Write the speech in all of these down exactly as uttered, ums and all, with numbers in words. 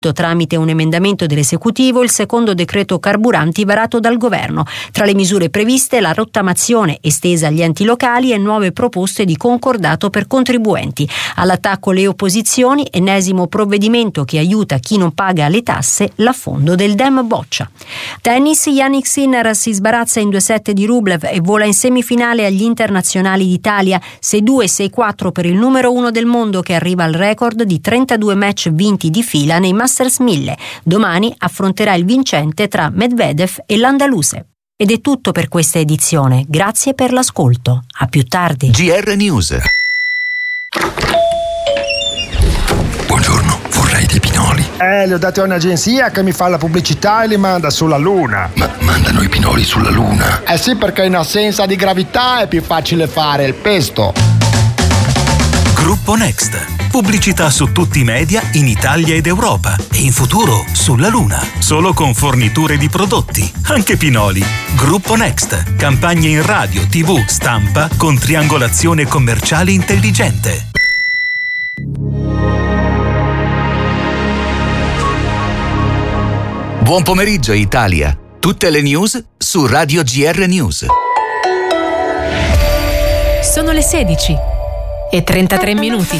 tramite un emendamento dell'esecutivo il secondo decreto carburanti varato dal governo. Tra le misure previste la rottamazione estesa agli enti locali e nuove proposte di concordato per contribuenti. All'attacco le opposizioni, ennesimo provvedimento che aiuta chi non paga le tasse, l'affondo del Dem boccia. Tennis, Jannik Sinner si sbarazza in due set di Rublev e vola in semifinale agli internazionali d'Italia, sei due sei quattro per il numero uno del mondo che arriva al record di trentadue match vinti di fila nei Masters mille. Domani affronterà il vincente tra Medvedev e l'andaluse. Ed è tutto per questa edizione. Grazie per l'ascolto. A più tardi. G R News. Buongiorno, vorrei dei pinoli. Eh, li ho dati a un'agenzia che mi fa la pubblicità e li manda sulla Luna. Ma mandano i pinoli sulla Luna? Eh sì, perché in assenza di gravità è più facile fare il pesto. Gruppo Next. Pubblicità su tutti i media in Italia ed Europa e in futuro sulla Luna. Solo con forniture di prodotti, anche pinoli. Gruppo Next. Campagne in radio, tivù, stampa con triangolazione commerciale intelligente. Buon pomeriggio Italia. Tutte le news su Radio G R News. Sono le sedici e trentatré minuti.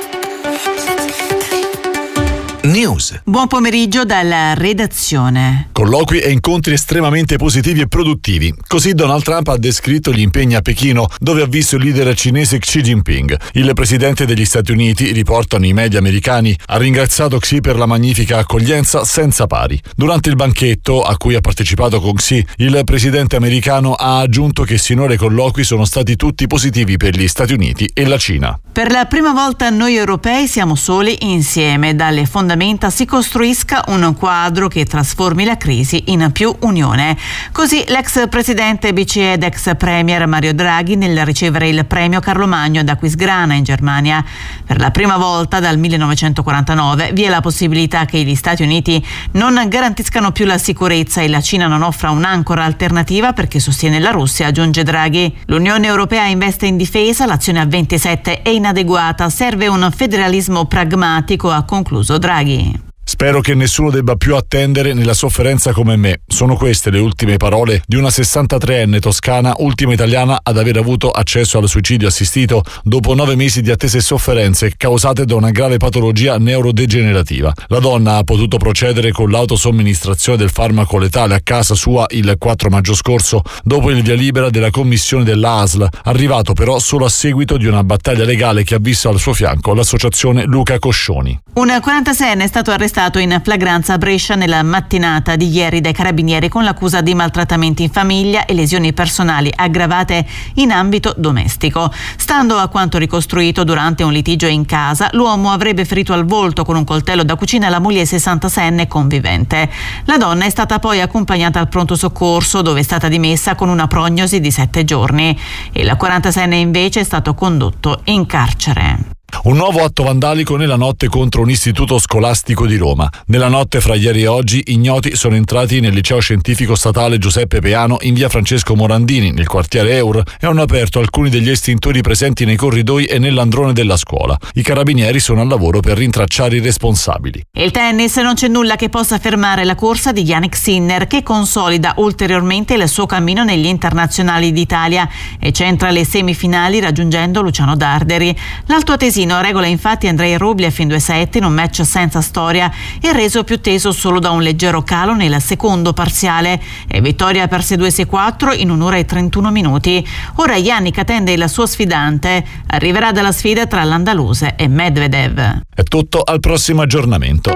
News. Buon pomeriggio dalla redazione. Colloqui e incontri estremamente positivi e produttivi. Così Donald Trump ha descritto gli impegni a Pechino, dove ha visto il leader cinese Xi Jinping. Il presidente degli Stati Uniti, riportano i media americani, ha ringraziato Xi per la magnifica accoglienza senza pari. Durante il banchetto, a cui ha partecipato con Xi, il presidente americano ha aggiunto che sinora i colloqui sono stati tutti positivi per gli Stati Uniti e la Cina. Per la prima volta noi europei siamo soli insieme. Dalle fondamenta si costruisca un quadro che trasformi la crisi in più unione. Così l'ex presidente B C E ed ex premier Mario Draghi nel ricevere il premio Carlo Magno da Aquisgrana in Germania. Per la prima volta dal millenovecentoquarantanove vi è la possibilità che gli Stati Uniti non garantiscano più la sicurezza e la Cina non offra un'ancora alternativa perché sostiene la Russia, aggiunge Draghi. L'Unione Europea investe in difesa, l'azione a ventisette è inadeguata, serve un federalismo pragmatico, ha concluso Draghi. Spero che nessuno debba più attendere nella sofferenza come me. Sono queste le ultime parole di una sessantatreenne toscana, ultima italiana ad aver avuto accesso al suicidio assistito dopo nove mesi di attese e sofferenze causate da una grave patologia neurodegenerativa. La donna ha potuto procedere con l'autosomministrazione del farmaco letale a casa sua il quattro maggio scorso, dopo il via libera della commissione dell'A S L, arrivato però solo a seguito di una battaglia legale che ha visto al suo fianco l'associazione Luca Coscioni. Un quarantaseienne è stato arrestato in flagranza a Brescia nella mattinata di ieri dai carabinieri con l'accusa di maltrattamenti in famiglia e lesioni personali aggravate in ambito domestico. Stando a quanto ricostruito durante un litigio in casa, l'uomo avrebbe ferito al volto con un coltello da cucina la moglie sessantaseienne convivente. La donna è stata poi accompagnata al pronto soccorso, dove è stata dimessa con una prognosi di sette giorni. Il quarantaseienne invece è stato condotto in carcere. Un nuovo atto vandalico nella notte contro un istituto scolastico di Roma. Nella notte fra ieri e oggi ignoti sono entrati nel liceo scientifico statale Giuseppe Peano in via Francesco Morandini, nel quartiere Eur, e hanno aperto alcuni degli estintori presenti nei corridoi e nell'androne della scuola. I carabinieri sono al lavoro per rintracciare i responsabili. Il tennis, non c'è nulla che possa fermare la corsa di Jannik Sinner, che consolida ulteriormente il suo cammino negli internazionali d'Italia e centra le semifinali raggiungendo Luciano Darderi. L'altoatesino regola infatti Andrei Rublev in due set in un match senza storia e reso più teso solo da un leggero calo nel secondo parziale, e vittoria per sei due sei quattro in un'ora e trentuno minuti. Ora Jannik attende il suo sfidante, arriverà dalla sfida tra l'andaluse e Medvedev. È tutto, al prossimo aggiornamento.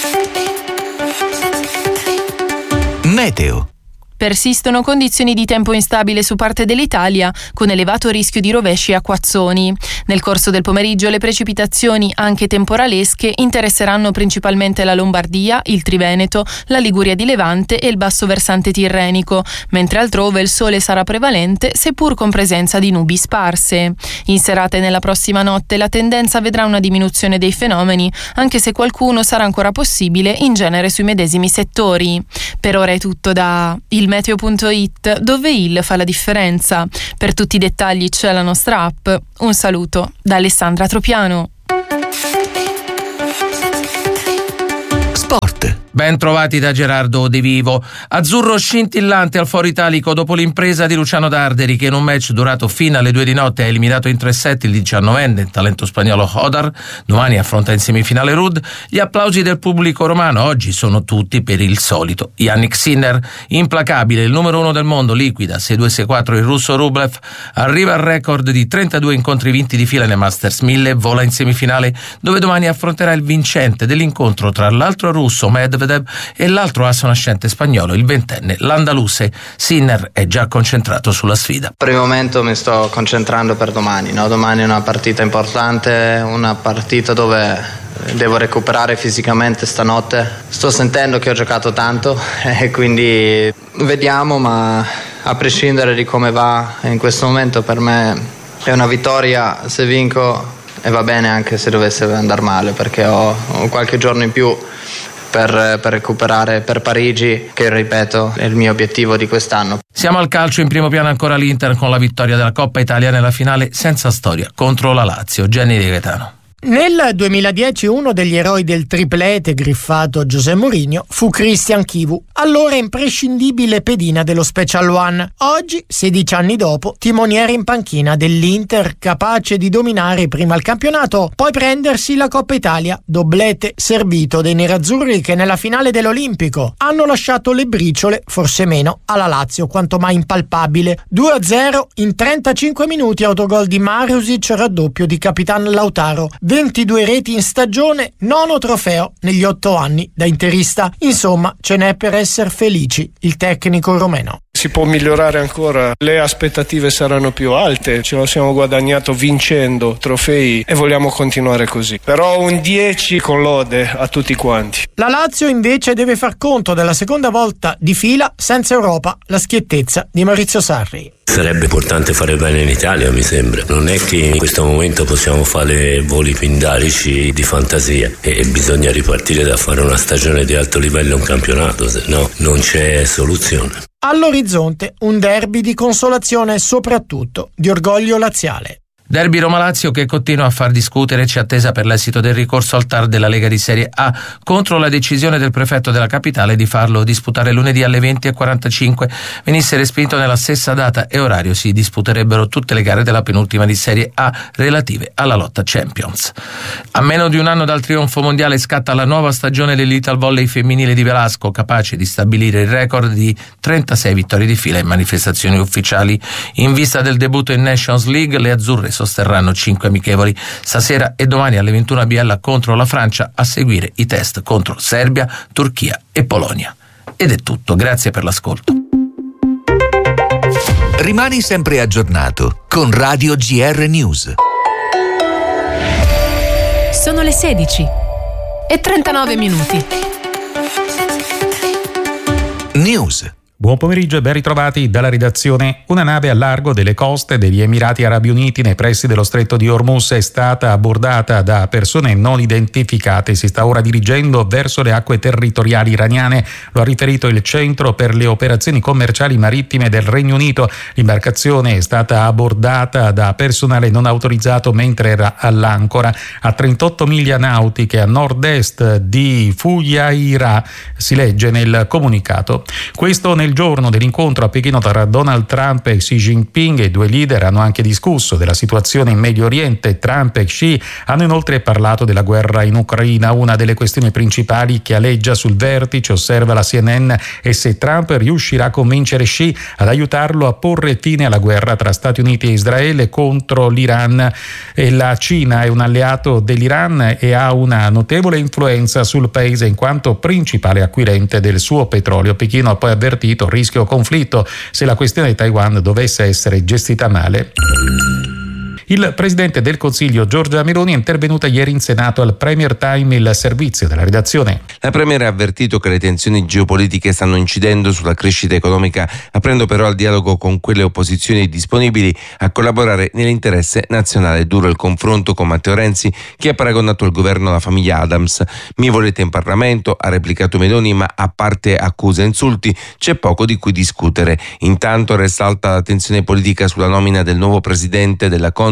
Meteo. Persistono condizioni di tempo instabile su parte dell'Italia, con elevato rischio di rovesci e acquazzoni. Nel corso del pomeriggio le precipitazioni, anche temporalesche, interesseranno principalmente la Lombardia, il Triveneto, la Liguria di Levante e il basso versante tirrenico, mentre altrove il sole sarà prevalente, seppur con presenza di nubi sparse. In serata e nella prossima notte la tendenza vedrà una diminuzione dei fenomeni, anche se qualcuno sarà ancora possibile, in genere sui medesimi settori. Per ora è tutto da il meteo punto it, dove il fa la differenza. Per tutti i dettagli c'è la nostra app. Un saluto da Alessandra Tropiano. Ben trovati da Gerardo De Vivo. Azzurro scintillante al Foro Italico dopo l'impresa di Luciano Darderi, che in un match durato fino alle due di notte ha eliminato in tre set il diciannovenne, il talento spagnolo Hodar. Domani affronta in semifinale Ruud. Gli applausi del pubblico romano oggi sono tutti per il solito Jannik Sinner. Implacabile, il numero uno del mondo, liquida sei due sei quattro il russo Rublev, arriva al record di trentadue incontri vinti di fila nei Masters mille e vola in semifinale, dove domani affronterà il vincente dell'incontro tra l'altro russo Medvedev e l'altro asso nascente spagnolo, il ventenne l'andaluse. Sinner è già concentrato sulla sfida. Per il momento mi sto concentrando per domani, no? Domani è una partita importante, una partita dove devo recuperare fisicamente stanotte. Sto sentendo che ho giocato tanto e quindi vediamo, ma a prescindere di come va in questo momento per me è una vittoria se vinco, e va bene anche se dovesse andare male, perché ho, ho qualche giorno in più Per, per recuperare per Parigi, che ripeto è il mio obiettivo di quest'anno. Siamo al calcio, in primo piano ancora l'Inter con la vittoria della Coppa Italia nella finale senza storia contro la Lazio. Gianni Di Gaetano. Nel duemiladieci uno degli eroi del triplete griffato José Mourinho fu Christian Chivu, allora imprescindibile pedina dello Special One. Oggi, sedici anni dopo, timoniere in panchina dell'Inter, capace di dominare prima il campionato, poi prendersi la Coppa Italia, doblete servito dei nerazzurri che nella finale dell'Olimpico hanno lasciato le briciole, forse meno, alla Lazio quanto mai impalpabile. due a zero in trentacinque minuti, autogol di Marusic, raddoppio di Capitan Lautaro. ventidue reti in stagione, nono trofeo negli otto anni da interista. Insomma, ce n'è per essere felici il tecnico romeno. Si può migliorare ancora, le aspettative saranno più alte, ce lo siamo guadagnato vincendo trofei e vogliamo continuare così. Però un dieci con lode a tutti quanti. La Lazio invece deve far conto della seconda volta di fila senza Europa, la schiettezza di Maurizio Sarri. Sarebbe importante fare bene in Italia, mi sembra. Non è che in questo momento possiamo fare voli pindarici di fantasia e bisogna ripartire da fare una stagione di alto livello, un campionato, se no non c'è soluzione. All'orizzonte un derby di consolazione e soprattutto di orgoglio laziale. Derby Roma-Lazio che continua a far discutere, c'è attesa per l'esito del ricorso al T A R della Lega di Serie A contro la decisione del prefetto della capitale di farlo disputare lunedì alle venti e quarantacinque. Venisse respinto nella stessa data e orario, si disputerebbero tutte le gare della penultima di Serie A relative alla lotta Champions. A meno di un anno dal trionfo mondiale scatta la nuova stagione dell'Ital Volley femminile di Velasco, capace di stabilire il record di trentasei vittorie di fila in manifestazioni ufficiali. In vista del debutto in Nations League, le azzurre sosterranno cinque amichevoli stasera e domani alle ventuno a Biella contro la Francia, a seguire i test contro Serbia, Turchia e Polonia. Ed è tutto, grazie per l'ascolto. Rimani sempre aggiornato con Radio G R News. Sono le sedici e trentanove minuti. News. Buon pomeriggio e ben ritrovati dalla redazione. Una nave a largo delle coste degli Emirati Arabi Uniti nei pressi dello stretto di Hormuz è stata abbordata da persone non identificate. Si sta ora dirigendo verso le acque territoriali iraniane, lo ha riferito il Centro per le operazioni commerciali marittime del Regno Unito. L'imbarcazione è stata abbordata da personale non autorizzato mentre era all'ancora a trentotto miglia nautiche a nord-est di Fujairah, si legge nel comunicato. Questo nel giorno dell'incontro a Pechino tra Donald Trump e Xi Jinping. I due leader hanno anche discusso della situazione in Medio Oriente. Trump e Xi hanno inoltre parlato della guerra in Ucraina, una delle questioni principali che aleggia sul vertice, osserva la C N N, è se Trump riuscirà a convincere Xi ad aiutarlo a porre fine alla guerra tra Stati Uniti e Israele contro l'Iran. E la Cina è un alleato dell'Iran e ha una notevole influenza sul paese in quanto principale acquirente del suo petrolio. Pechino ha poi avvertito rischio conflitto se la questione di Taiwan dovesse essere gestita male. Il Presidente del Consiglio Giorgia Meloni è intervenuta ieri in Senato al Premier Time, il servizio della redazione. La Premier ha avvertito che le tensioni geopolitiche stanno incidendo sulla crescita economica, aprendo però al dialogo con quelle opposizioni disponibili a collaborare nell'interesse nazionale. Duro il confronto con Matteo Renzi, che ha paragonato il governo alla famiglia Adams. Mi volete in Parlamento, ha replicato Meloni, ma a parte accuse e insulti c'è poco di cui discutere. Intanto resta alta la tensione politica sulla nomina del nuovo presidente della Consob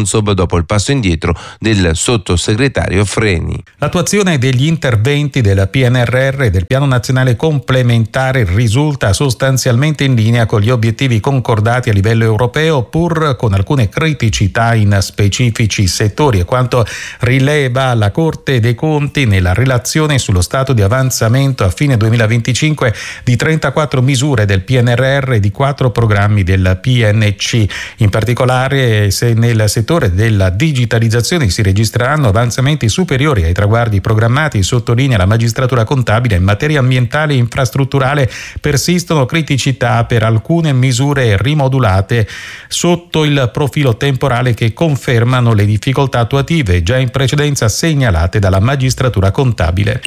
Consob dopo il passo indietro del sottosegretario Freni. L'attuazione degli interventi del P N R R e del Piano Nazionale Complementare risulta sostanzialmente in linea con gli obiettivi concordati a livello europeo, pur con alcune criticità in specifici settori, e quanto rileva la Corte dei Conti nella relazione sullo stato di avanzamento a fine duemilaventicinque di trentaquattro misure del P N R R e di quattro programmi del P N C. In particolare, se nel settore della digitalizzazione si registreranno avanzamenti superiori ai traguardi programmati, sottolinea la magistratura contabile, in materia ambientale e infrastrutturale persistono criticità per alcune misure rimodulate sotto il profilo temporale che confermano le difficoltà attuative già in precedenza segnalate dalla magistratura contabile.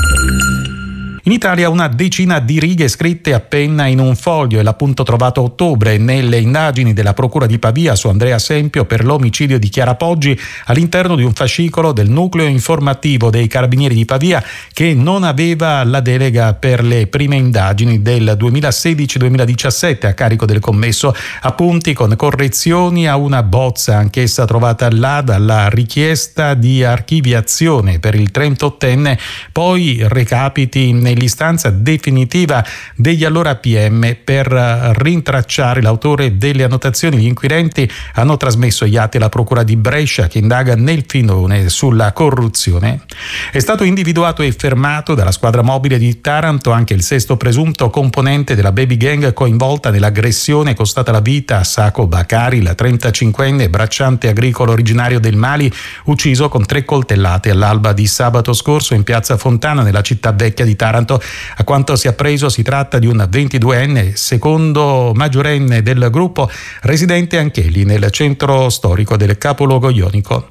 In Italia una decina di righe scritte a penna in un foglio è l'appunto trovato a ottobre nelle indagini della Procura di Pavia su Andrea Sempio per l'omicidio di Chiara Poggi all'interno di un fascicolo del nucleo informativo dei Carabinieri di Pavia, che non aveva la delega per le prime indagini del duemilasedici duemiladiciassette a carico del commesso, appunti con correzioni a una bozza anch'essa trovata là dalla richiesta di archiviazione per il trentottenne, poi recapiti nell'istanza definitiva degli allora P M per rintracciare l'autore delle annotazioni. Gli inquirenti hanno trasmesso gli atti alla Procura di Brescia, che indaga nel filone sulla corruzione. È stato individuato e fermato dalla squadra mobile di Taranto anche il sesto presunto componente della baby gang coinvolta nell'aggressione costata la vita a Sako Bakari, il trentacinquenne bracciante agricolo originario del Mali, ucciso con tre coltellate all'alba di sabato scorso in piazza Fontana, nella città vecchia di Taranto. A quanto si è appreso si tratta di un ventiduenne, secondo maggiorenne del gruppo, residente anch'egli nel centro storico del capoluogo ionico.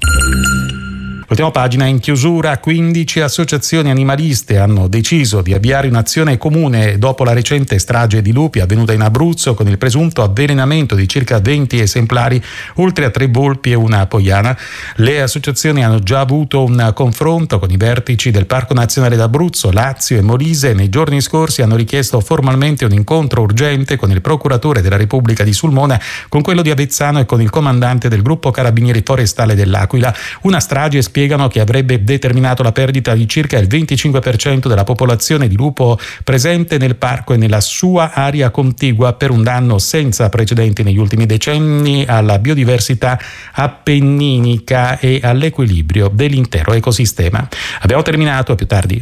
Ultima pagina in chiusura. quindici associazioni animaliste hanno deciso di avviare un'azione comune dopo la recente strage di lupi avvenuta in Abruzzo, con il presunto avvelenamento di circa venti esemplari, oltre a tre volpi e una poiana. Le associazioni hanno già avuto un confronto con i vertici del Parco Nazionale d'Abruzzo, Lazio e Molise. Nei giorni scorsi hanno richiesto formalmente un incontro urgente con il procuratore della Repubblica di Sulmona, con quello di Avezzano e con il comandante del gruppo Carabinieri Forestale dell'Aquila. Una strage, spiegano, che avrebbe determinato la perdita di circa il venticinque per cento della popolazione di lupo presente nel parco e nella sua area contigua, per un danno senza precedenti negli ultimi decenni alla biodiversità appenninica e all'equilibrio dell'intero ecosistema. Abbiamo terminato, a più tardi.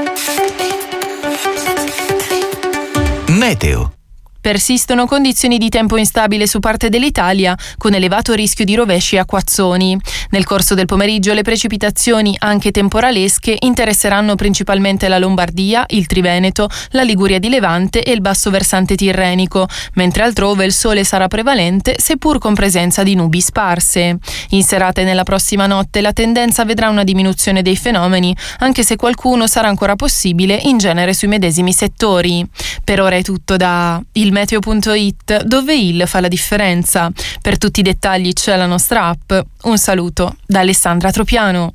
Meteo. Persistono condizioni di tempo instabile su parte dell'Italia, con elevato rischio di rovesci e acquazzoni. Nel corso del pomeriggio le precipitazioni, anche temporalesche, interesseranno principalmente la Lombardia, il Triveneto, la Liguria di Levante e il basso versante tirrenico, mentre altrove il sole sarà prevalente, seppur con presenza di nubi sparse. In serata e nella prossima notte la tendenza vedrà una diminuzione dei fenomeni, anche se qualcuno sarà ancora possibile, in genere sui medesimi settori. Per ora è tutto da il meteo punto it, dove il fa la differenza. Per tutti i dettagli c'è la nostra app. Un saluto da Alessandra Tropiano.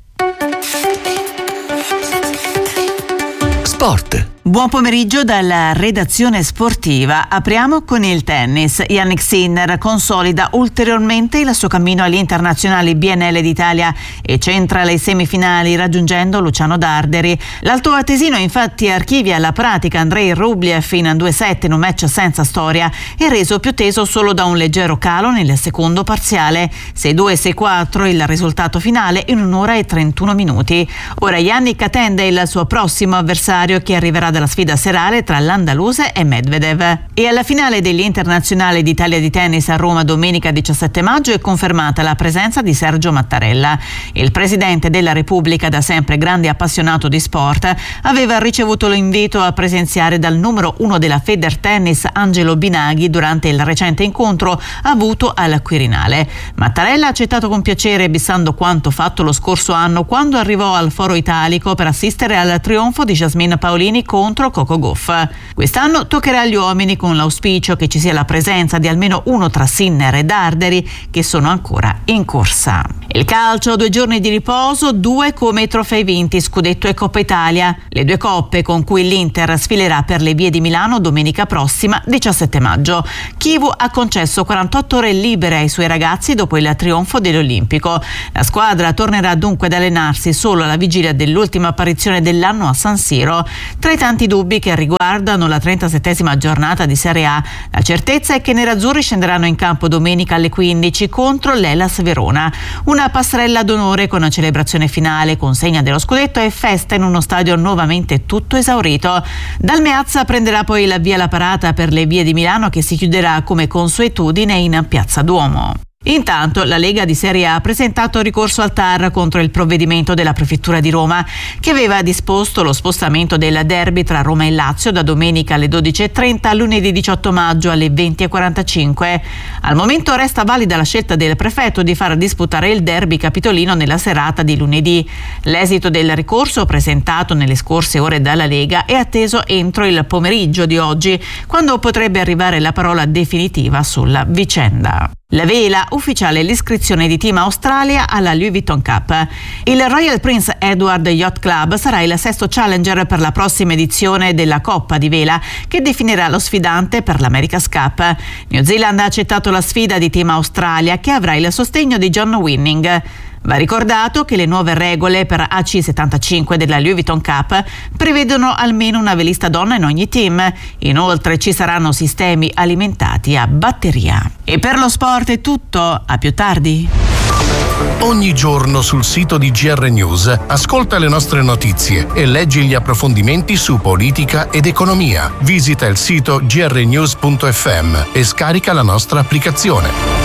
Sport. Buon pomeriggio dalla redazione sportiva. Apriamo con il tennis. Jannik Sinner consolida ulteriormente il suo cammino agli internazionali B N L d'Italia e centra le semifinali raggiungendo Luciano Darderi. L'altoatesino infatti archivia la pratica Andrei Rublev in due sette in un match senza storia e reso più teso solo da un leggero calo nel secondo parziale. sei due sei quattro il risultato finale in un'ora e trentuno minuti. Ora Jannik attende il suo prossimo avversario, che arriverà dalla sfida serale tra l'andaluse e Medvedev. E alla finale degli internazionali d'Italia di tennis a Roma domenica diciassette maggio è confermata la presenza di Sergio Mattarella. Il presidente della Repubblica, da sempre grande appassionato di sport, aveva ricevuto l'invito a presenziare dal numero uno della Federtennis Angelo Binaghi durante il recente incontro avuto al Quirinale. Mattarella ha accettato con piacere, bissando quanto fatto lo scorso anno quando arrivò al Foro Italico per assistere al trionfo di Jasmine Paolini contro contro Coco Gauff. Quest'anno toccherà agli uomini, con l'auspicio che ci sia la presenza di almeno uno tra Sinner e Darderi, che sono ancora in corsa. Il calcio, due giorni di riposo, due come i trofei vinti, Scudetto e Coppa Italia, le due coppe con cui l'Inter sfilerà per le vie di Milano domenica prossima, diciassette maggio. Chivu ha concesso quarantotto ore libere ai suoi ragazzi dopo il trionfo dell'Olimpico. La squadra tornerà dunque ad allenarsi solo alla vigilia dell'ultima apparizione dell'anno a San Siro. Tra i tanti dubbi che riguardano la trentasettesima giornata di Serie A, la certezza è che i nerazzurri scenderanno in campo domenica alle quindici contro l'Hellas Verona. Una passerella d'onore con una celebrazione finale, consegna dello scudetto e festa in uno stadio nuovamente tutto esaurito. Dal Meazza prenderà poi la via la parata per le vie di Milano, che si chiuderà come consuetudine in Piazza Duomo. Intanto la Lega di Serie A ha presentato ricorso al T A R contro il provvedimento della Prefettura di Roma, che aveva disposto lo spostamento del derby tra Roma e Lazio da domenica alle dodici e trenta a lunedì diciotto maggio alle venti e quarantacinque. Al momento resta valida la scelta del prefetto di far disputare il derby capitolino nella serata di lunedì. L'esito del ricorso, presentato nelle scorse ore dalla Lega, è atteso entro il pomeriggio di oggi, quando potrebbe arrivare la parola definitiva sulla vicenda. La vela, ufficiale l'iscrizione di Team Australia alla Louis Vuitton Cup. Il Royal Prince Edward Yacht Club sarà il sesto challenger per la prossima edizione della Coppa di Vela, che definirà lo sfidante per l'America's Cup. New Zealand ha accettato la sfida di Team Australia, che avrà il sostegno di John Winning. Va ricordato che le nuove regole per A C settantacinque della Louis Vuitton Cup prevedono almeno una velista donna in ogni team. Inoltre ci saranno sistemi alimentati a batteria. E per lo sport è tutto, a più tardi. Ogni giorno sul sito di G R News ascolta le nostre notizie e leggi gli approfondimenti su politica ed economia. Visita il sito g r news punto f m e scarica la nostra applicazione.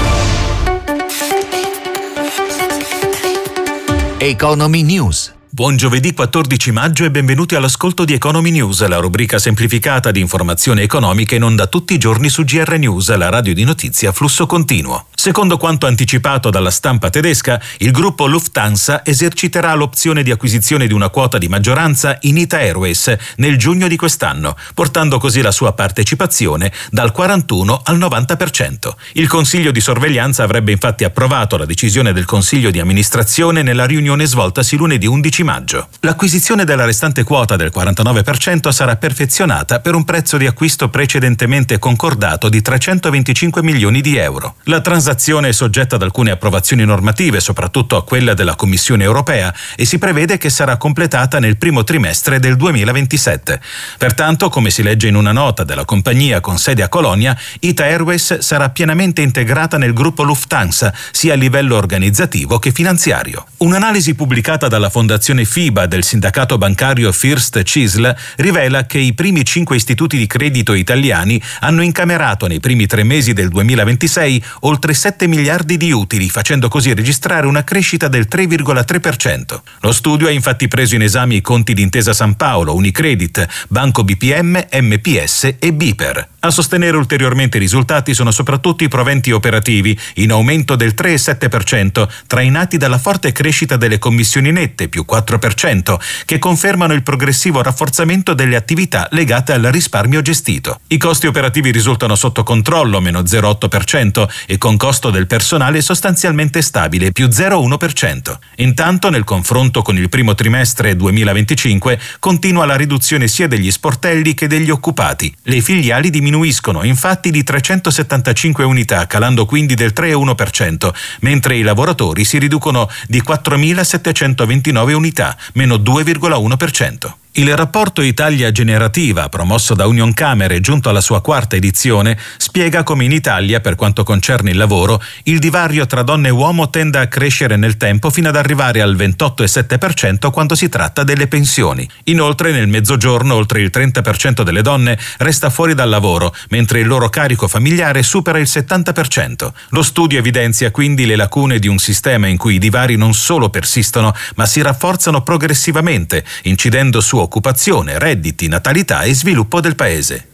Economy News. Buon giovedì quattordici maggio e benvenuti all'ascolto di Economy News, la rubrica semplificata di informazioni economiche in onda tutti i giorni su G R News, la radio di notizie a flusso continuo. Secondo quanto anticipato dalla stampa tedesca, il gruppo Lufthansa eserciterà l'opzione di acquisizione di una quota di maggioranza in Ita Airways nel giugno di quest'anno, portando così la sua partecipazione dal quarantuno al novanta per cento. Il Consiglio di sorveglianza avrebbe infatti approvato la decisione del Consiglio di amministrazione nella riunione svoltasi lunedì undici maggio. L'acquisizione della restante quota del quarantanove per cento sarà perfezionata per un prezzo di acquisto precedentemente concordato di trecentoventicinque milioni di euro. La transazione è soggetta ad alcune approvazioni normative, soprattutto a quella della Commissione europea, e si prevede che sarà completata nel primo trimestre del duemilaventisette. Pertanto, come si legge in una nota della compagnia con sede a Colonia, Ita Airways sarà pienamente integrata nel gruppo Lufthansa, sia a livello organizzativo che finanziario. Un'analisi pubblicata dalla Fondazione FIBA del sindacato bancario First Cisl rivela che i primi cinque istituti di credito italiani hanno incamerato nei primi tre mesi del duemilaventisei oltre sette miliardi di utili, facendo così registrare una crescita del tre virgola tre per cento. Lo studio ha infatti preso in esame i conti di Intesa San Paolo, Unicredit, Banco B P M, M P S e Biper. A sostenere ulteriormente i risultati sono soprattutto i proventi operativi, in aumento del tre virgola sette per cento, trainati dalla forte crescita delle commissioni nette, più quattro per cento, che confermano il progressivo rafforzamento delle attività legate al risparmio gestito. I costi operativi risultano sotto controllo, meno zero virgola otto per cento, e con costo del personale sostanzialmente stabile, più zero virgola uno per cento. Intanto, nel confronto con il primo trimestre duemilaventicinque, continua la riduzione sia degli sportelli che degli occupati. Le filiali diminuiscono infatti di trecentosettantacinque unità, calando quindi del tre virgola uno per cento, mentre i lavoratori si riducono di quattromilasettecentoventinove unità, meno due virgola uno per cento. Il rapporto Italia Generativa, promosso da Unioncamere e giunto alla sua quarta edizione, spiega come in Italia, per quanto concerne il lavoro, il divario tra donna e uomo tenda a crescere nel tempo fino ad arrivare al ventotto virgola sette per cento quando si tratta delle pensioni. Inoltre, nel Mezzogiorno, oltre il trenta per cento delle donne resta fuori dal lavoro, mentre il loro carico familiare supera il settanta per cento. Lo studio evidenzia quindi le lacune di un sistema in cui i divari non solo persistono, ma si rafforzano progressivamente, incidendo su occupazione, redditi, natalità e sviluppo del paese.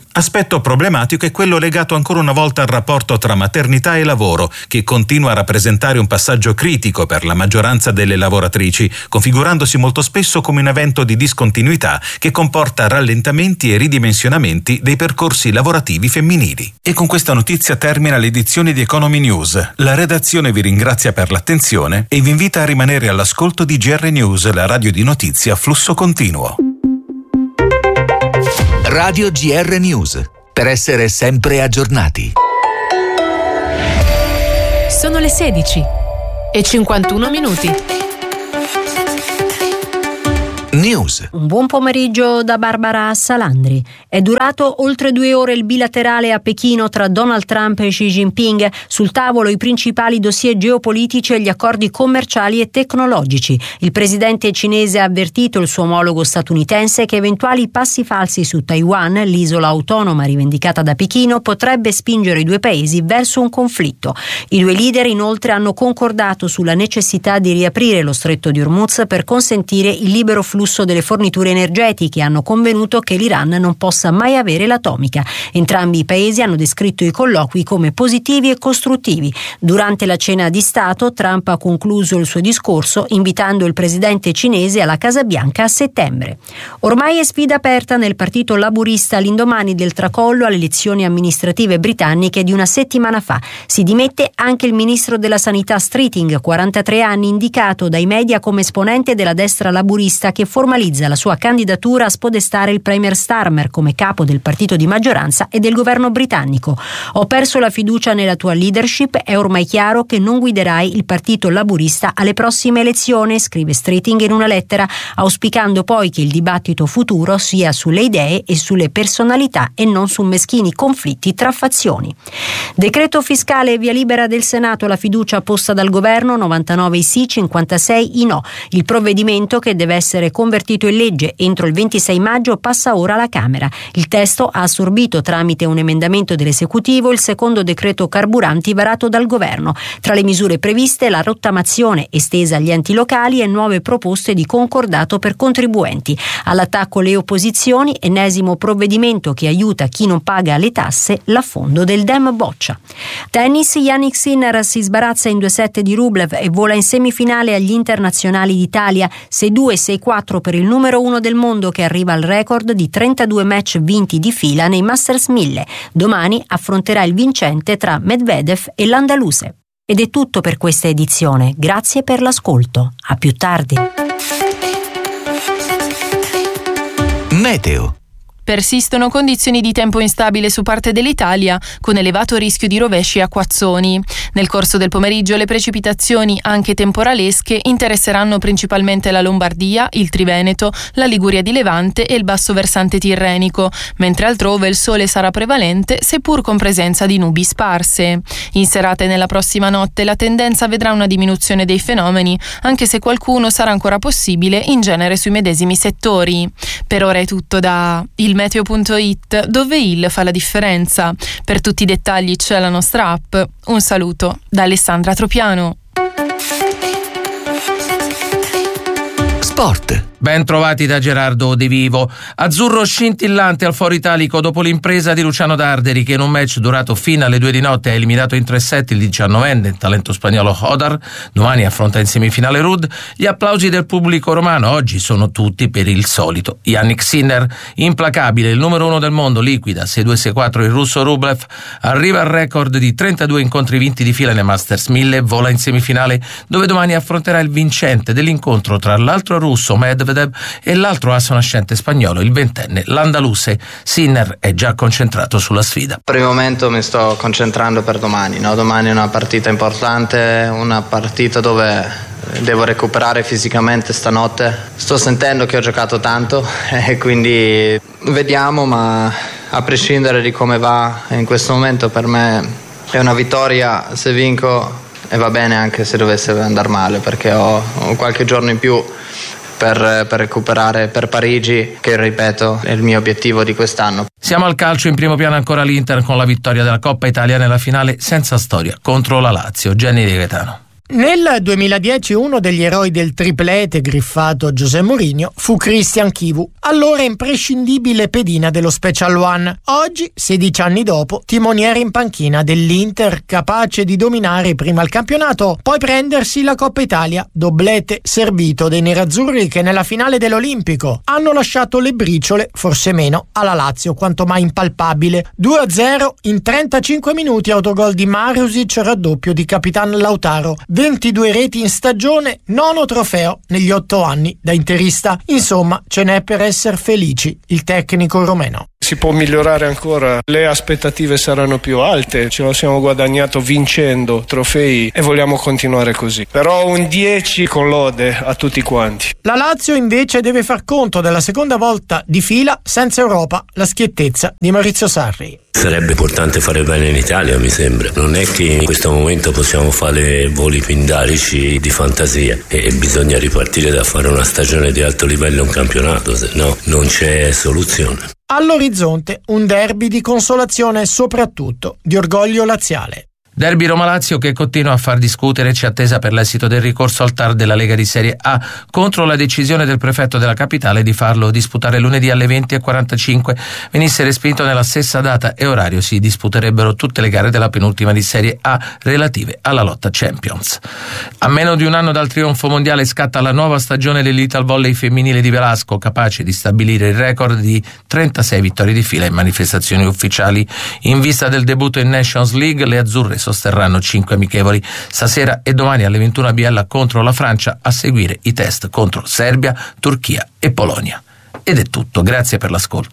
Aspetto problematico è quello legato ancora una volta al rapporto tra maternità e lavoro, che continua a rappresentare un passaggio critico per la maggioranza delle lavoratrici, configurandosi molto spesso come un evento di discontinuità che comporta rallentamenti e ridimensionamenti dei percorsi lavorativi femminili. E con questa notizia termina l'edizione di Economy News. La redazione vi ringrazia per l'attenzione e vi invita a rimanere all'ascolto di G R News, la radio di notizie a flusso continuo. Radio G R News, per essere sempre aggiornati. Sono le sedici e cinquantuno minuti. News. Un buon pomeriggio da Barbara Salandri. È durato oltre due ore il bilaterale a Pechino tra Donald Trump e Xi Jinping. Sul tavolo i principali dossier geopolitici e gli accordi commerciali e tecnologici. Il presidente cinese ha avvertito il suo omologo statunitense che eventuali passi falsi su Taiwan, l'isola autonoma rivendicata da Pechino, potrebbe spingere i due paesi verso un conflitto. I due leader inoltre hanno concordato sulla necessità di riaprire lo stretto di Hormuz per consentire il libero flusso delle forniture energetiche. Hanno convenuto che l'Iran non possa mai avere l'atomica. Entrambi i paesi hanno descritto i colloqui come positivi e costruttivi. Durante la cena di Stato, Trump ha concluso il suo discorso invitando il presidente cinese alla Casa Bianca a settembre. Ormai è sfida aperta nel partito laburista all'indomani del tracollo alle elezioni amministrative britanniche di una settimana fa. Si dimette anche il ministro della Sanità Streeting, quarantatré anni, indicato dai media come esponente della destra laburista, che formalizza la sua candidatura a spodestare il premier Starmer come capo del partito di maggioranza e del governo britannico. Ho perso la fiducia nella tua leadership, è ormai chiaro che non guiderai il partito laburista alle prossime elezioni, scrive Streeting in una lettera, auspicando poi che il dibattito futuro sia sulle idee e sulle personalità e non su meschini conflitti tra fazioni. Decreto fiscale e via libera del Senato alla fiducia posta dal governo, novantanove i sì, cinquantasei i no. Il provvedimento, che deve essere convertito in legge entro il ventisei maggio, passa ora alla Camera. Il testo ha assorbito tramite un emendamento dell'esecutivo il secondo decreto carburanti varato dal governo. Tra le misure previste la rottamazione estesa agli enti locali e nuove proposte di concordato per contribuenti. All'attacco le opposizioni, ennesimo provvedimento che aiuta chi non paga le tasse, l'affondo del Dem boccia. Tennis, Jannik Sinner si sbarazza in due set di Rublev e vola in semifinale agli internazionali d'Italia, sei due sei quattro per il numero uno del mondo, che arriva al record di trentadue match vinti di fila nei Masters mille. Domani affronterà il vincente tra Medvedev e l'Andaluse. Ed è tutto per questa edizione. Grazie per l'ascolto. A più tardi. Meteo. Persistono condizioni di tempo instabile su parte dell'Italia, con elevato rischio di rovesci e acquazzoni. Nel corso del pomeriggio le precipitazioni, anche temporalesche, interesseranno principalmente la Lombardia, il Triveneto, la Liguria di Levante e il basso versante tirrenico, mentre altrove il sole sarà prevalente, seppur con presenza di nubi sparse. In serata e nella prossima notte la tendenza vedrà una diminuzione dei fenomeni, anche se qualcuno sarà ancora possibile, in genere sui medesimi settori. Per ora è tutto da il meteo punto it, dove il fa la differenza. Per tutti i dettagli c'è la nostra app. Un saluto da Alessandra Tropiano. Sport. Ben trovati da Gerardo De Vivo. Azzurro scintillante al Foro Italico dopo l'impresa di Luciano Darderi, che in un match durato fino alle due di notte ha eliminato in tre set il diciannovenne, il talento spagnolo Hodar. Domani affronta in semifinale Ruud. Gli applausi del pubblico romano oggi sono tutti per il solito Jannik Sinner. Implacabile, il numero uno del mondo, liquida sei due sei quattro il russo Rublev, arriva al record di trentadue incontri vinti di fila nei Masters mille e vola in semifinale, dove domani affronterà il vincente dell'incontro tra l'altro russo Medvedev e l'altro asso nascente spagnolo, il ventenne l'Andaluse. Sinner è già concentrato sulla sfida. Per il momento mi sto concentrando per domani, no? Domani è una partita importante, una partita dove devo recuperare fisicamente stanotte. Sto sentendo che ho giocato tanto e quindi vediamo, ma a prescindere di come va in questo momento per me è una vittoria se vinco, e va bene anche se dovesse andare male, perché ho, ho qualche giorno in più Per, per recuperare per Parigi, che ripeto è il mio obiettivo di quest'anno. Siamo al calcio, in primo piano ancora l'Inter con la vittoria della Coppa Italia nella finale senza storia contro la Lazio. Gianni Di Gaetano. Nel duemiladieci uno degli eroi del triplete griffato José Mourinho fu Christian Chivu, allora imprescindibile pedina dello Special One. Oggi, sedici anni dopo, timoniere in panchina dell'Inter, capace di dominare prima il campionato, poi prendersi la Coppa Italia, doblete servito dei nerazzurri che nella finale dell'Olimpico hanno lasciato le briciole, forse meno, alla Lazio quanto mai impalpabile. due a zero in trentacinque minuti, autogol di Marusic, raddoppio di Capitan Lautaro. ventidue reti in stagione, nono trofeo negli otto anni da interista. Insomma, ce n'è per essere felici, il tecnico romeno. Si può migliorare ancora, le aspettative saranno più alte, ce lo siamo guadagnato vincendo trofei e vogliamo continuare così. Però un dieci con lode a tutti quanti. La Lazio invece deve far conto della seconda volta di fila senza Europa, la schiettezza di Maurizio Sarri. Sarebbe importante fare bene in Italia, mi sembra. Non è che in questo momento possiamo fare voli pindarici di fantasia e bisogna ripartire da fare una stagione di alto livello, un campionato, se no non c'è soluzione. All'orizzonte un derby di consolazione e soprattutto di orgoglio laziale. Derby Roma-Lazio che continua a far discutere, c'è attesa per l'esito del ricorso al T A R della Lega di Serie A contro la decisione del prefetto della capitale di farlo disputare lunedì alle venti e quarantacinque. Venisse respinto nella stessa data e orario, si disputerebbero tutte le gare della penultima di Serie A relative alla lotta Champions. A meno di un anno dal trionfo mondiale scatta la nuova stagione dell'Ital Volley femminile di Velasco, capace di stabilire il record di trentasei vittorie di fila in manifestazioni ufficiali. In vista del debutto in Nations League, le azzurre sosterranno cinque amichevoli stasera e domani alle ventuno a Biella contro la Francia, a seguire i test contro Serbia, Turchia e Polonia. Ed è tutto, grazie per l'ascolto.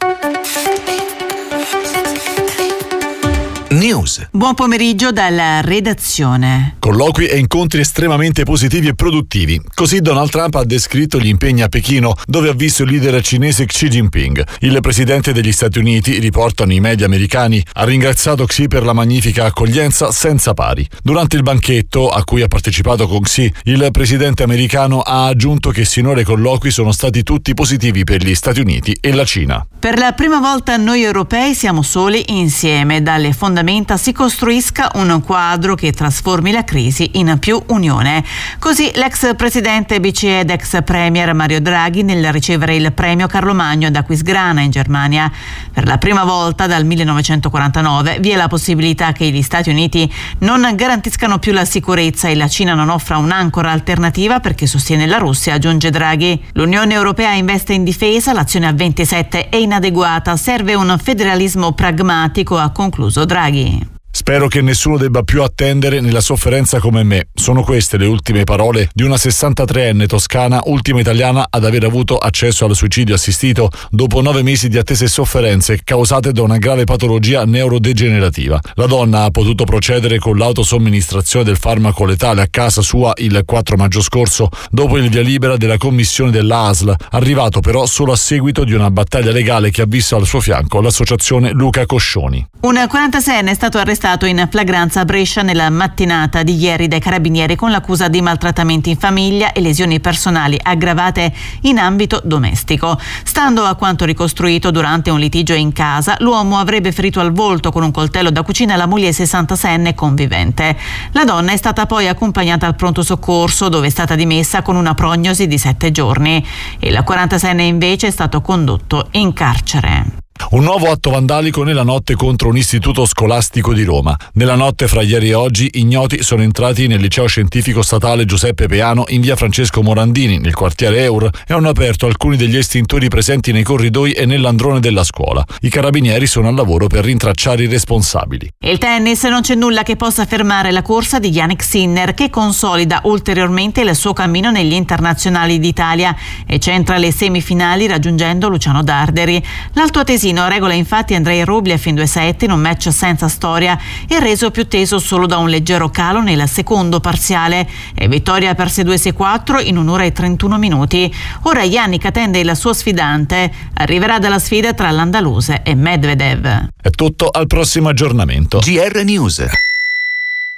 News. Buon pomeriggio dalla redazione. Colloqui e incontri estremamente positivi e produttivi. Così Donald Trump ha descritto gli impegni a Pechino, dove ha visto il leader cinese Xi Jinping. Il presidente degli Stati Uniti, riportano i media americani, ha ringraziato Xi per la magnifica accoglienza senza pari. Durante il banchetto, a cui ha partecipato con Xi, il presidente americano ha aggiunto che sinora i colloqui sono stati tutti positivi per gli Stati Uniti e la Cina. Per la prima volta noi europei siamo soli insieme. Dalle fondamenta si costruisca un quadro che trasformi la crisi in più unione. Così l'ex presidente B C E ed ex premier Mario Draghi nel ricevere il premio Carlo Magno da Aquisgrana in Germania. Per la prima volta dal millenovecentoquarantanove vi è la possibilità che gli Stati Uniti non garantiscano più la sicurezza e la Cina non offra un'ancora alternativa perché sostiene la Russia, aggiunge Draghi. L'Unione Europea investe in difesa, l'azione a ventisette è inadeguata, serve un federalismo pragmatico, ha concluso Draghi. Spero che nessuno debba più attendere nella sofferenza come me. Sono queste le ultime parole di una sessantatreenne toscana, ultima italiana ad aver avuto accesso al suicidio assistito dopo nove mesi di attese e sofferenze causate da una grave patologia neurodegenerativa. La donna ha potuto procedere con l'autosomministrazione del farmaco letale a casa sua il quattro maggio scorso, dopo il via libera della commissione dell'A S L, arrivato però solo a seguito di una battaglia legale che ha visto al suo fianco l'associazione Luca Coscioni. Un quarantaseienne è stato arrestato in flagranza a Brescia nella mattinata di ieri dai carabinieri con l'accusa di maltrattamenti in famiglia e lesioni personali aggravate in ambito domestico. Stando a quanto ricostruito durante un litigio in casa, l'uomo avrebbe ferito al volto con un coltello da cucina la moglie sessantaseienne convivente. La donna è stata poi accompagnata al pronto soccorso, dove è stata dimessa con una prognosi di sette giorni. Il quarantaseienne invece è stato condotto in carcere. Un nuovo atto vandalico nella notte contro un istituto scolastico di Roma. Nella notte fra ieri e oggi ignoti sono entrati nel liceo scientifico statale Giuseppe Peano in via Francesco Morandini, nel quartiere Eur, e hanno aperto alcuni degli estintori presenti nei corridoi e nell'androne della scuola. I carabinieri sono al lavoro per rintracciare i responsabili. Il tennis, non c'è nulla che possa fermare la corsa di Jannik Sinner, che consolida ulteriormente il suo cammino negli internazionali d'Italia e centra le semifinali raggiungendo Luciano Darderi. L'altoatesino regola infatti Andrei Rublev in due set in un match senza storia e reso più teso solo da un leggero calo nel secondo parziale, e vittoria per sei due sei quattro in un'ora e trentuno minuti. Ora Jannik attende il suo sfidante, arriverà dalla sfida tra l'andaluse e Medvedev. È tutto, al prossimo aggiornamento. G R News.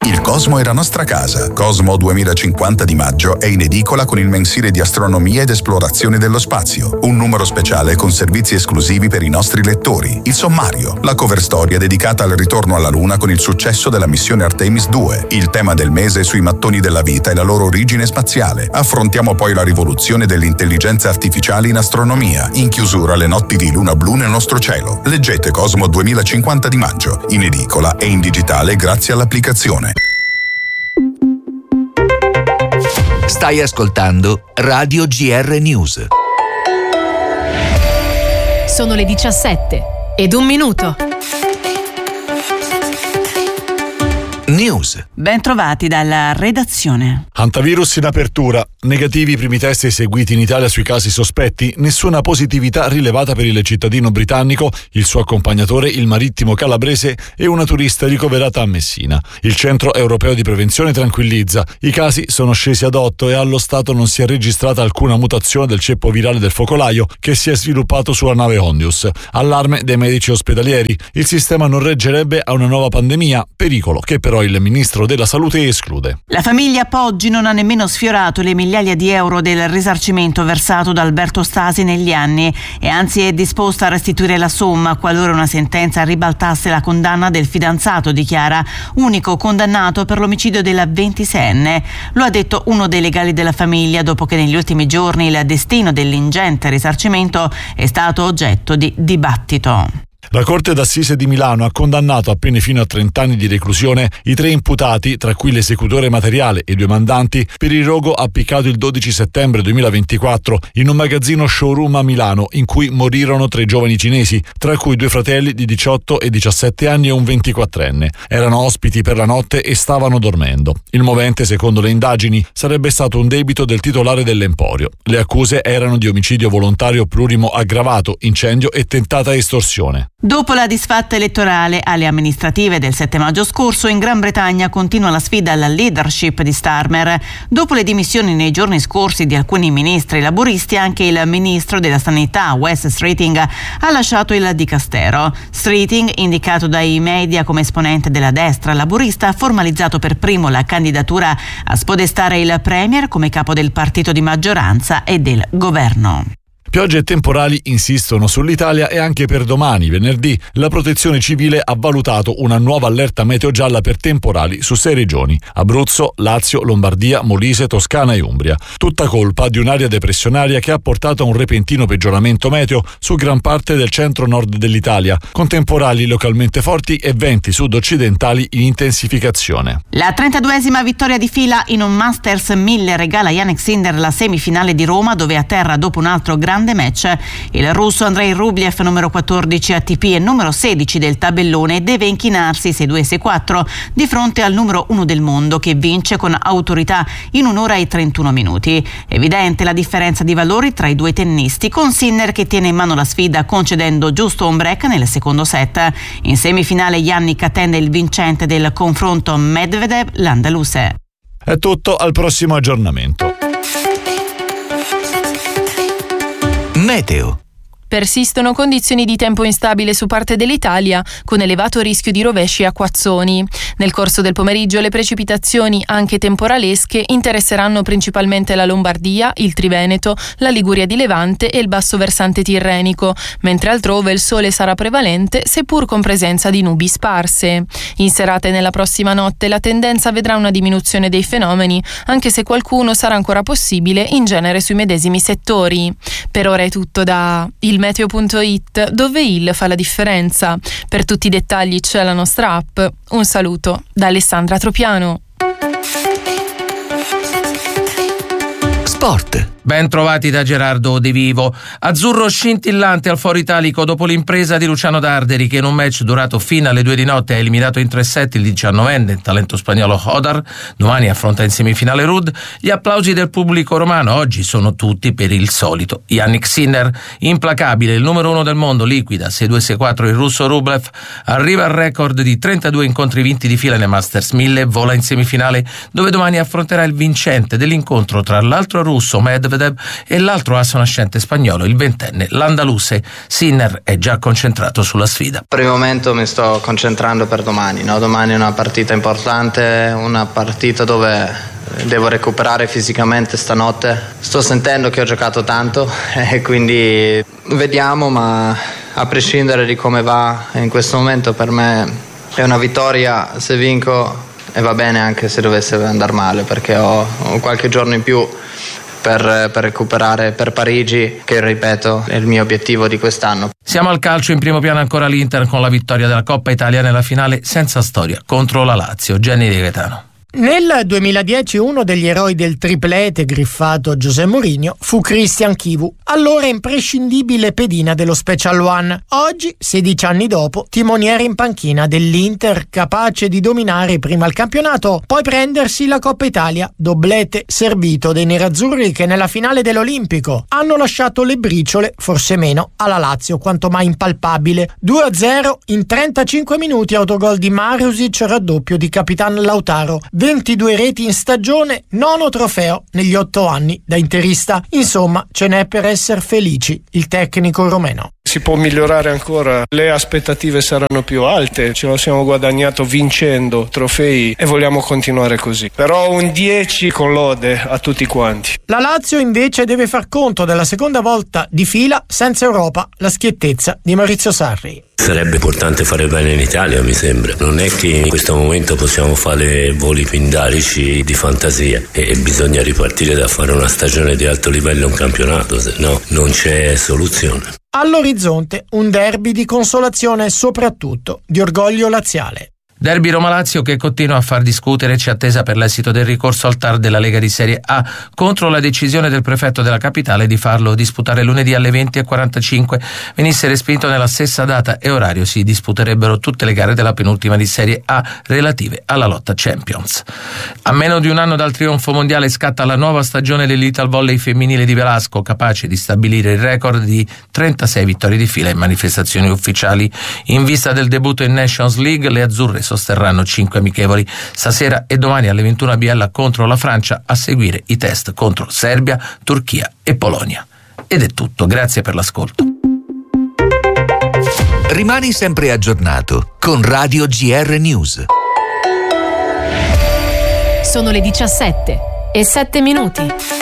Il Cosmo è la nostra casa. Cosmo duemilacinquanta di maggio è in edicola con il mensile di astronomia ed esplorazione dello spazio. Un numero speciale con servizi esclusivi per i nostri lettori. Il sommario, la cover storia dedicata al ritorno alla Luna con il successo della missione Artemis due. Il tema del mese sui mattoni della vita e la loro origine spaziale. Affrontiamo poi la rivoluzione dell'intelligenza artificiale in astronomia. In chiusura le notti di luna blu nel nostro cielo. Leggete Cosmo duemilacinquanta di maggio, in edicola e in digitale grazie all'applicazione. Stai ascoltando Radio G R News. Sono le diciassette ed un minuto. News. Ben trovati dalla redazione. Hantavirus in apertura. Negativi i primi test eseguiti in Italia sui casi sospetti. Nessuna positività rilevata per il cittadino britannico, il suo accompagnatore, il marittimo calabrese e una turista ricoverata a Messina. Il Centro Europeo di Prevenzione tranquillizza. I casi sono scesi ad otto e allo stato non si è registrata alcuna mutazione del ceppo virale del focolaio che si è sviluppato sulla nave Hondius. Allarme dei medici ospedalieri. Il sistema non reggerebbe a una nuova pandemia, pericolo che però il ministro della Salute esclude. La famiglia Poggi non ha nemmeno sfiorato le migliaia di euro del risarcimento versato da Alberto Stasi negli anni e anzi è disposta a restituire la somma qualora una sentenza ribaltasse la condanna del fidanzato, dichiara, unico condannato per l'omicidio della ventiseienne. Lo ha detto uno dei legali della famiglia dopo che negli ultimi giorni il destino dell'ingente risarcimento è stato oggetto di dibattito. La Corte d'Assise di Milano ha condannato a pene fino a trenta anni di reclusione i tre imputati, tra cui l'esecutore materiale e i due mandanti, per il rogo appiccato il dodici settembre duemilaventiquattro in un magazzino showroom a Milano in cui morirono tre giovani cinesi, tra cui due fratelli di diciotto e diciassette anni e un ventiquattrenne. Erano ospiti per la notte e stavano dormendo. Il movente, secondo le indagini, sarebbe stato un debito del titolare dell'emporio. Le accuse erano di omicidio volontario plurimo aggravato, incendio e tentata estorsione. Dopo la disfatta elettorale alle amministrative del sette maggio scorso, in Gran Bretagna continua la sfida alla leadership di Starmer. Dopo le dimissioni nei giorni scorsi di alcuni ministri laburisti, anche il ministro della Sanità, Wes Streeting, ha lasciato il dicastero. Streeting, indicato dai media come esponente della destra laburista, ha formalizzato per primo la candidatura a spodestare il Premier come capo del partito di maggioranza e del governo. Piogge e temporali insistono sull'Italia e anche per domani, venerdì, la Protezione Civile ha valutato una nuova allerta meteo gialla per temporali su sei regioni: Abruzzo, Lazio, Lombardia, Molise, Toscana e Umbria. Tutta colpa di un'area depressionaria che ha portato a un repentino peggioramento meteo su gran parte del centro-nord dell'Italia, con temporali localmente forti e venti sud-occidentali in intensificazione. La trentaduesima vittoria di fila in un Masters mille regala a Jannik Sinner la semifinale di Roma, dove atterra dopo un altro grande match. Il russo Andrei Rublev, numero quattordici A T P e numero sedici del tabellone, deve inchinarsi sei due sei quattro di fronte al numero uno del mondo, che vince con autorità in un'ora e trentuno minuti. Evidente la differenza di valori tra i due tennisti, con Sinner che tiene in mano la sfida concedendo giusto un break nel secondo set. In semifinale Jannik attende il vincente del confronto Medvedev, l'andaluse. È tutto, al prossimo aggiornamento. Meteo. Persistono condizioni di tempo instabile su parte dell'Italia, con elevato rischio di rovesci e acquazzoni. Nel corso del pomeriggio le precipitazioni, anche temporalesche, interesseranno principalmente la Lombardia, il Triveneto, la Liguria di Levante e il basso versante tirrenico, mentre altrove il sole sarà prevalente, seppur con presenza di nubi sparse. In serata e nella prossima notte la tendenza vedrà una diminuzione dei fenomeni, anche se qualcuno sarà ancora possibile in genere sui medesimi settori. Per ora è tutto da il meteo punto it, dove il fa la differenza. Per tutti i dettagli c'è la nostra app. Un saluto da Alessandra Tropiano. Sport. Ben trovati da Gerardo De Vivo. Azzurro scintillante al Foro Italico dopo l'impresa di Luciano Darderi, che in un match durato fino alle due di notte ha eliminato in tre set il diciannovenne, il talento spagnolo Hodar. Domani affronta in semifinale Ruud. Gli applausi del pubblico romano oggi sono tutti per il solito Jannik Sinner. Implacabile, il numero uno del mondo, liquida sei due sei quattro il russo Rublev, arriva al record di trentadue incontri vinti di fila nel Masters mille, vola in semifinale dove domani affronterà il vincente dell'incontro tra l'altro russo Medvedev Medvedev e l'altro asso nascente spagnolo, il ventenne l'andaluse Sinner, è già concentrato sulla sfida. Per il momento mi sto concentrando per domani, no? Domani è una partita importante, una partita dove devo recuperare fisicamente stanotte. Sto sentendo che ho giocato tanto e quindi vediamo, ma a prescindere di come va in questo momento per me è una vittoria se vinco, e va bene anche se dovesse andare male, perché ho, ho qualche giorno in più per, per recuperare per Parigi, che ripeto è il mio obiettivo di quest'anno. Siamo al calcio, in primo piano ancora l'Inter con la vittoria della Coppa Italia nella finale senza storia contro la Lazio. Gianni Di Gaetano. Nel duemiladieci uno degli eroi del triplete griffato José Mourinho fu Christian Chivu, allora imprescindibile pedina dello Special One. Oggi, sedici anni dopo, timoniere in panchina dell'Inter, capace di dominare prima il campionato, poi prendersi la Coppa Italia, doblete servito dei nerazzurri che nella finale dell'Olimpico hanno lasciato le briciole, forse meno, alla Lazio, quanto mai impalpabile. due a zero in trentacinque minuti, autogol di Marusic, raddoppio di Capitan Lautaro. ventidue reti in stagione, nono trofeo negli otto anni da interista. Insomma, ce n'è per essere felici il tecnico romeno. Si può migliorare ancora, le aspettative saranno più alte, ce lo siamo guadagnato vincendo trofei e vogliamo continuare così. Però un dieci con lode a tutti quanti. La Lazio invece deve far conto della seconda volta di fila senza Europa, la schiettezza di Maurizio Sarri. Sarebbe importante fare bene in Italia, mi sembra. Non è che in questo momento possiamo fare voli pindarici di fantasia e bisogna ripartire da fare una stagione di alto livello, un campionato, se no non c'è soluzione. All'orizzonte un derby di consolazione e soprattutto di orgoglio laziale. Derby Roma-Lazio che continua a far discutere, c'è attesa per l'esito del ricorso al T A R della Lega di Serie A contro la decisione del prefetto della capitale di farlo disputare lunedì alle venti e quarantacinque. Venisse respinto nella stessa data e orario, si disputerebbero tutte le gare della penultima di Serie A relative alla lotta Champions. A meno di un anno dal trionfo mondiale scatta la nuova stagione dell'Ital Volley femminile di Velasco, capace di stabilire il record di trentasei vittorie di fila in manifestazioni ufficiali. In vista del debutto in Nations League, le azzurre sosterranno cinque amichevoli stasera e domani alle ventuno a Biella contro la Francia, a seguire i test contro Serbia, Turchia e Polonia. Ed è tutto, grazie per l'ascolto. Rimani sempre aggiornato con Radio G R News. Sono le diciassette e sette minuti.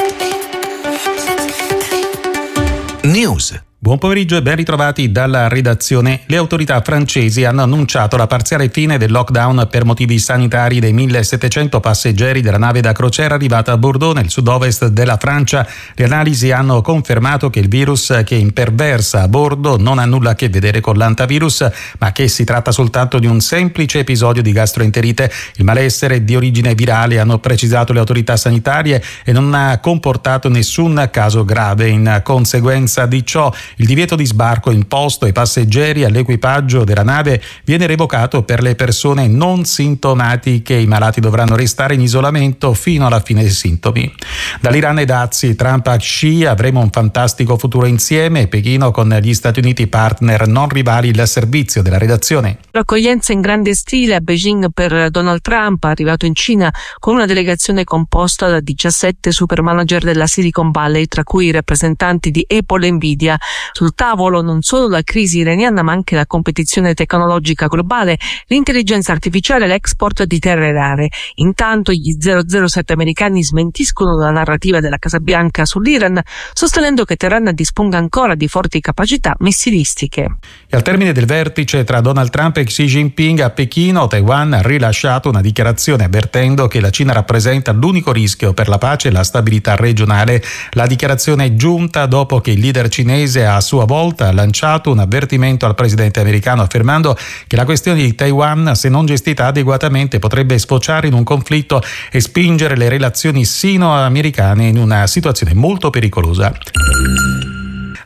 News. Buon pomeriggio e ben ritrovati dalla redazione. Le autorità francesi hanno annunciato la parziale fine del lockdown per motivi sanitari dei millesettecento passeggeri della nave da crociera arrivata a Bordeaux, nel sud-ovest della Francia. Le analisi hanno confermato che il virus che imperversa a bordo non ha nulla a che vedere con l'antivirus, ma che si tratta soltanto di un semplice episodio di gastroenterite. Il malessere è di origine virale, hanno precisato le autorità sanitarie, e non ha comportato nessun caso grave. In conseguenza di ciò, il divieto di sbarco imposto ai passeggeri e all'equipaggio della nave viene revocato per le persone non sintomatiche. I malati dovranno restare in isolamento fino alla fine dei sintomi. Dall'Iran e dazi, Trump a Xi, avremo un fantastico futuro insieme. Pechino con gli Stati Uniti partner non rivali, il servizio della redazione. L'accoglienza in grande stile a Beijing per Donald Trump, arrivato in Cina con una delegazione composta da diciassette super manager della Silicon Valley, tra cui i rappresentanti di Apple e Nvidia. Sul tavolo non solo la crisi iraniana, ma anche la competizione tecnologica globale, l'intelligenza artificiale e l'export di terre rare. Intanto gli zero zero sette americani smentiscono la narrativa della Casa Bianca sull'Iran, sostenendo che Teheran disponga ancora di forti capacità missilistiche. E al termine del vertice tra Donald Trump e Xi Jinping a Pechino, Taiwan ha rilasciato una dichiarazione avvertendo che la Cina rappresenta l'unico rischio per la pace e la stabilità regionale. La dichiarazione è giunta dopo che il leader cinese a sua volta ha lanciato un avvertimento al presidente americano, affermando che la questione di Taiwan, se non gestita adeguatamente, potrebbe sfociare in un conflitto e spingere le relazioni sino-americane in una situazione molto pericolosa.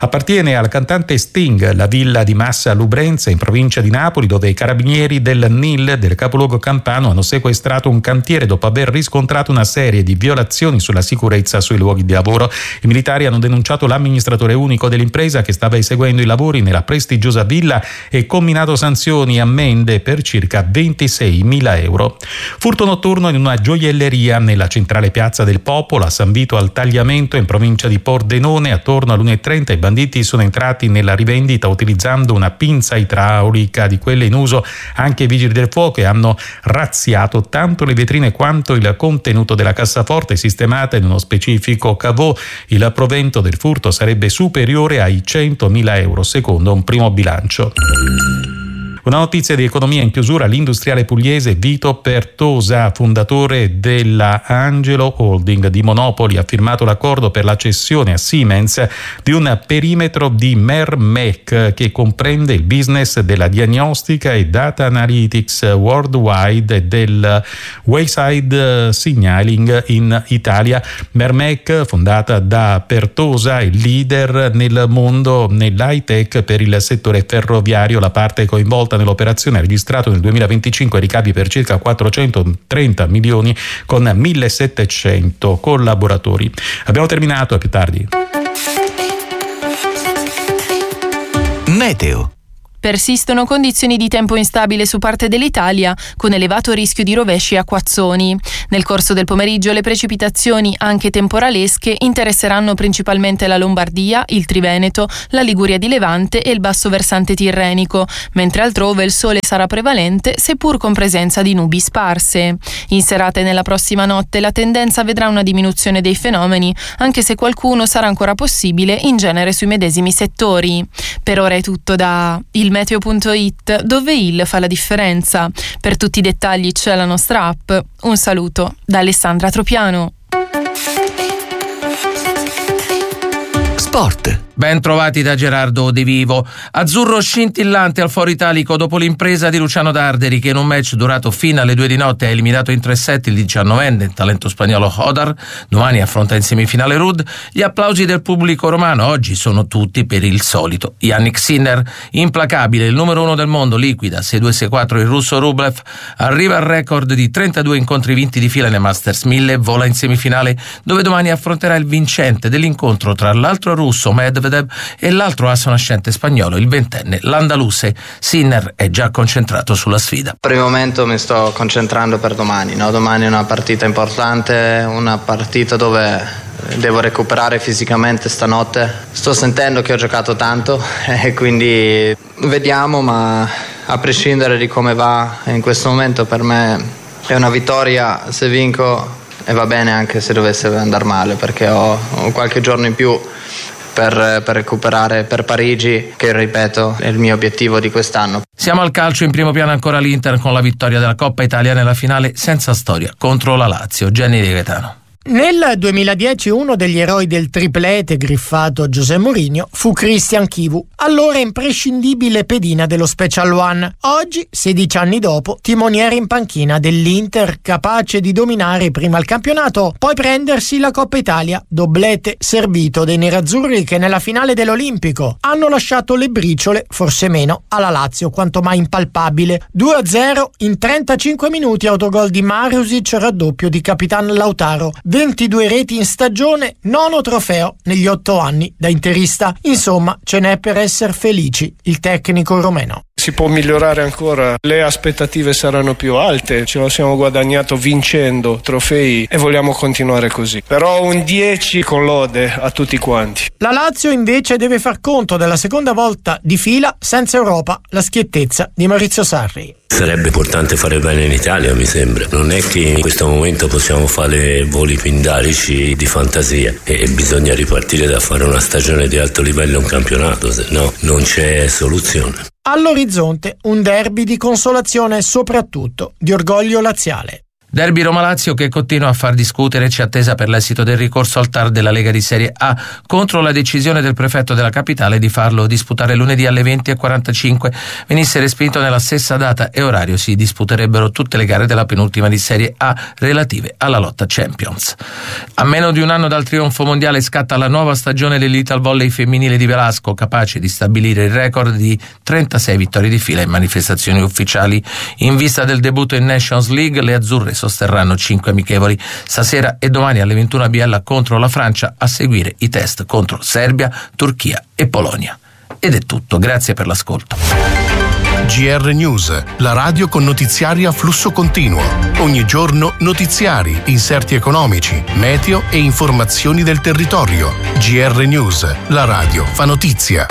Appartiene al cantante Sting, la villa di Massa Lubrenza in provincia di Napoli, dove i carabinieri del N I L del capoluogo campano hanno sequestrato un cantiere dopo aver riscontrato una serie di violazioni sulla sicurezza sui luoghi di lavoro. I militari hanno denunciato l'amministratore unico dell'impresa che stava eseguendo i lavori nella prestigiosa villa e comminato sanzioni e ammende per circa ventiseimila euro. Furto notturno in una gioielleria nella centrale piazza del Popolo a San Vito al Tagliamento in provincia di Pordenone. Attorno all'una e trenta i banditi sono entrati nella rivendita utilizzando una pinza idraulica di quelle in uso anche i vigili del fuoco e hanno razziato tanto le vetrine quanto il contenuto della cassaforte sistemata in uno specifico cavò. Il provento del furto sarebbe superiore ai centomila euro secondo un primo bilancio. Una notizia di economia in chiusura: l'industriale pugliese Vito Pertosa, fondatore della Angelo Holding di Monopoli, ha firmato l'accordo per la cessione a Siemens di un perimetro di Mermec che comprende il business della diagnostica e data analytics worldwide e del Wayside Signaling in Italia. Mermec, fondata da Pertosa, è leader nel mondo nell'high tech per il settore ferroviario. La parte coinvolta nell'operazione ha registrato nel duemilaventicinque ricavi per circa quattrocentotrenta milioni con millesettecento collaboratori. Abbiamo terminato, a più tardi. Meteo. Persistono condizioni di tempo instabile su parte dell'Italia, con elevato rischio di rovesci e acquazzoni. Nel corso del pomeriggio le precipitazioni, anche temporalesche, interesseranno principalmente la Lombardia, il Triveneto, la Liguria di Levante e il basso versante tirrenico, mentre altrove il sole sarà prevalente, seppur con presenza di nubi sparse. In serata e nella prossima notte la tendenza vedrà una diminuzione dei fenomeni, anche se qualcuno sarà ancora possibile in genere sui medesimi settori. Per ora è tutto da il meteo punto it, dove il fa la differenza. Per tutti i dettagli c'è la nostra app. Un saluto da Alessandra Tropiano. Sport. Ben trovati da Gerardo De Vivo. Azzurro scintillante al Foro Italico dopo l'impresa di Luciano Darderi, che in un match durato fino alle due di notte ha eliminato in tre set il diciannovenne, il talento spagnolo Hodar. Domani affronta in semifinale Ruud. Gli applausi del pubblico romano oggi sono tutti per il solito Yannick Sinner. Implacabile, il numero uno del mondo, liquida sei due sei quattro il russo Rublev, arriva al record di trentadue incontri vinti di fila nel Masters mille, vola in semifinale dove domani affronterà il vincente dell'incontro tra l'altro russo Medvedev e l'altro asso nascente spagnolo, il ventenne l'andaluse. Sinner è già concentrato sulla sfida. Per il momento mi sto concentrando per domani, no? Domani è una partita importante, una partita dove devo recuperare fisicamente stanotte. Sto sentendo che ho giocato tanto e quindi vediamo, ma a prescindere di come va in questo momento per me è una vittoria se vinco, e va bene anche se dovesse andare male, perché ho, ho qualche giorno in più Per, per recuperare per Parigi, che ripeto è il mio obiettivo di quest'anno. Siamo al calcio, in primo piano ancora l'Inter con la vittoria della Coppa Italia nella finale senza storia contro la Lazio. Gianni Di Gaetano. Nel duemiladieci uno degli eroi del triplete griffato José Mourinho fu Christian Chivu, allora imprescindibile pedina dello Special One. Oggi, sedici anni dopo, timoniere in panchina dell'Inter, capace di dominare prima il campionato, poi prendersi la Coppa Italia, doblete servito dei nerazzurri che nella finale dell'Olimpico hanno lasciato le briciole, forse meno, alla Lazio quanto mai impalpabile. due a zero in trentacinque minuti, autogol di Marusic, raddoppio di Capitan Lautaro. ventidue reti in stagione, nono trofeo negli otto anni da interista. Insomma, ce n'è per essere felici il tecnico romeno. Si può migliorare ancora, le aspettative saranno più alte, ce lo siamo guadagnato vincendo trofei e vogliamo continuare così. Però un dieci con lode a tutti quanti. La Lazio invece deve far conto della seconda volta di fila senza Europa, la schiettezza di Maurizio Sarri. Sarebbe importante fare bene in Italia, mi sembra. Non è che in questo momento possiamo fare voli pindarici di fantasia e bisogna ripartire da fare una stagione di alto livello, un campionato, se no non c'è soluzione. All'orizzonte un derby di consolazione e soprattutto di orgoglio laziale. Derby Roma-Lazio che continua a far discutere, c'è attesa per l'esito del ricorso al T A R della Lega di Serie A contro la decisione del prefetto della capitale di farlo disputare lunedì alle venti e quarantacinque. Venisse respinto nella stessa data e orario, si disputerebbero tutte le gare della penultima di Serie A relative alla lotta Champions. A meno di un anno dal trionfo mondiale scatta la nuova stagione dell'Ital Volley femminile di Velasco, capace di stabilire il record di trentasei vittorie di fila in manifestazioni ufficiali. In vista del debutto in Nations League, le azzurre sosterranno cinque amichevoli stasera e domani alle ventuno a Biella contro la Francia, a seguire i test contro Serbia, Turchia e Polonia. Ed è tutto, grazie per l'ascolto. G R News, la radio con notiziari a flusso continuo. Ogni giorno notiziari, inserti economici, meteo e informazioni del territorio. G R News, la radio fa notizia.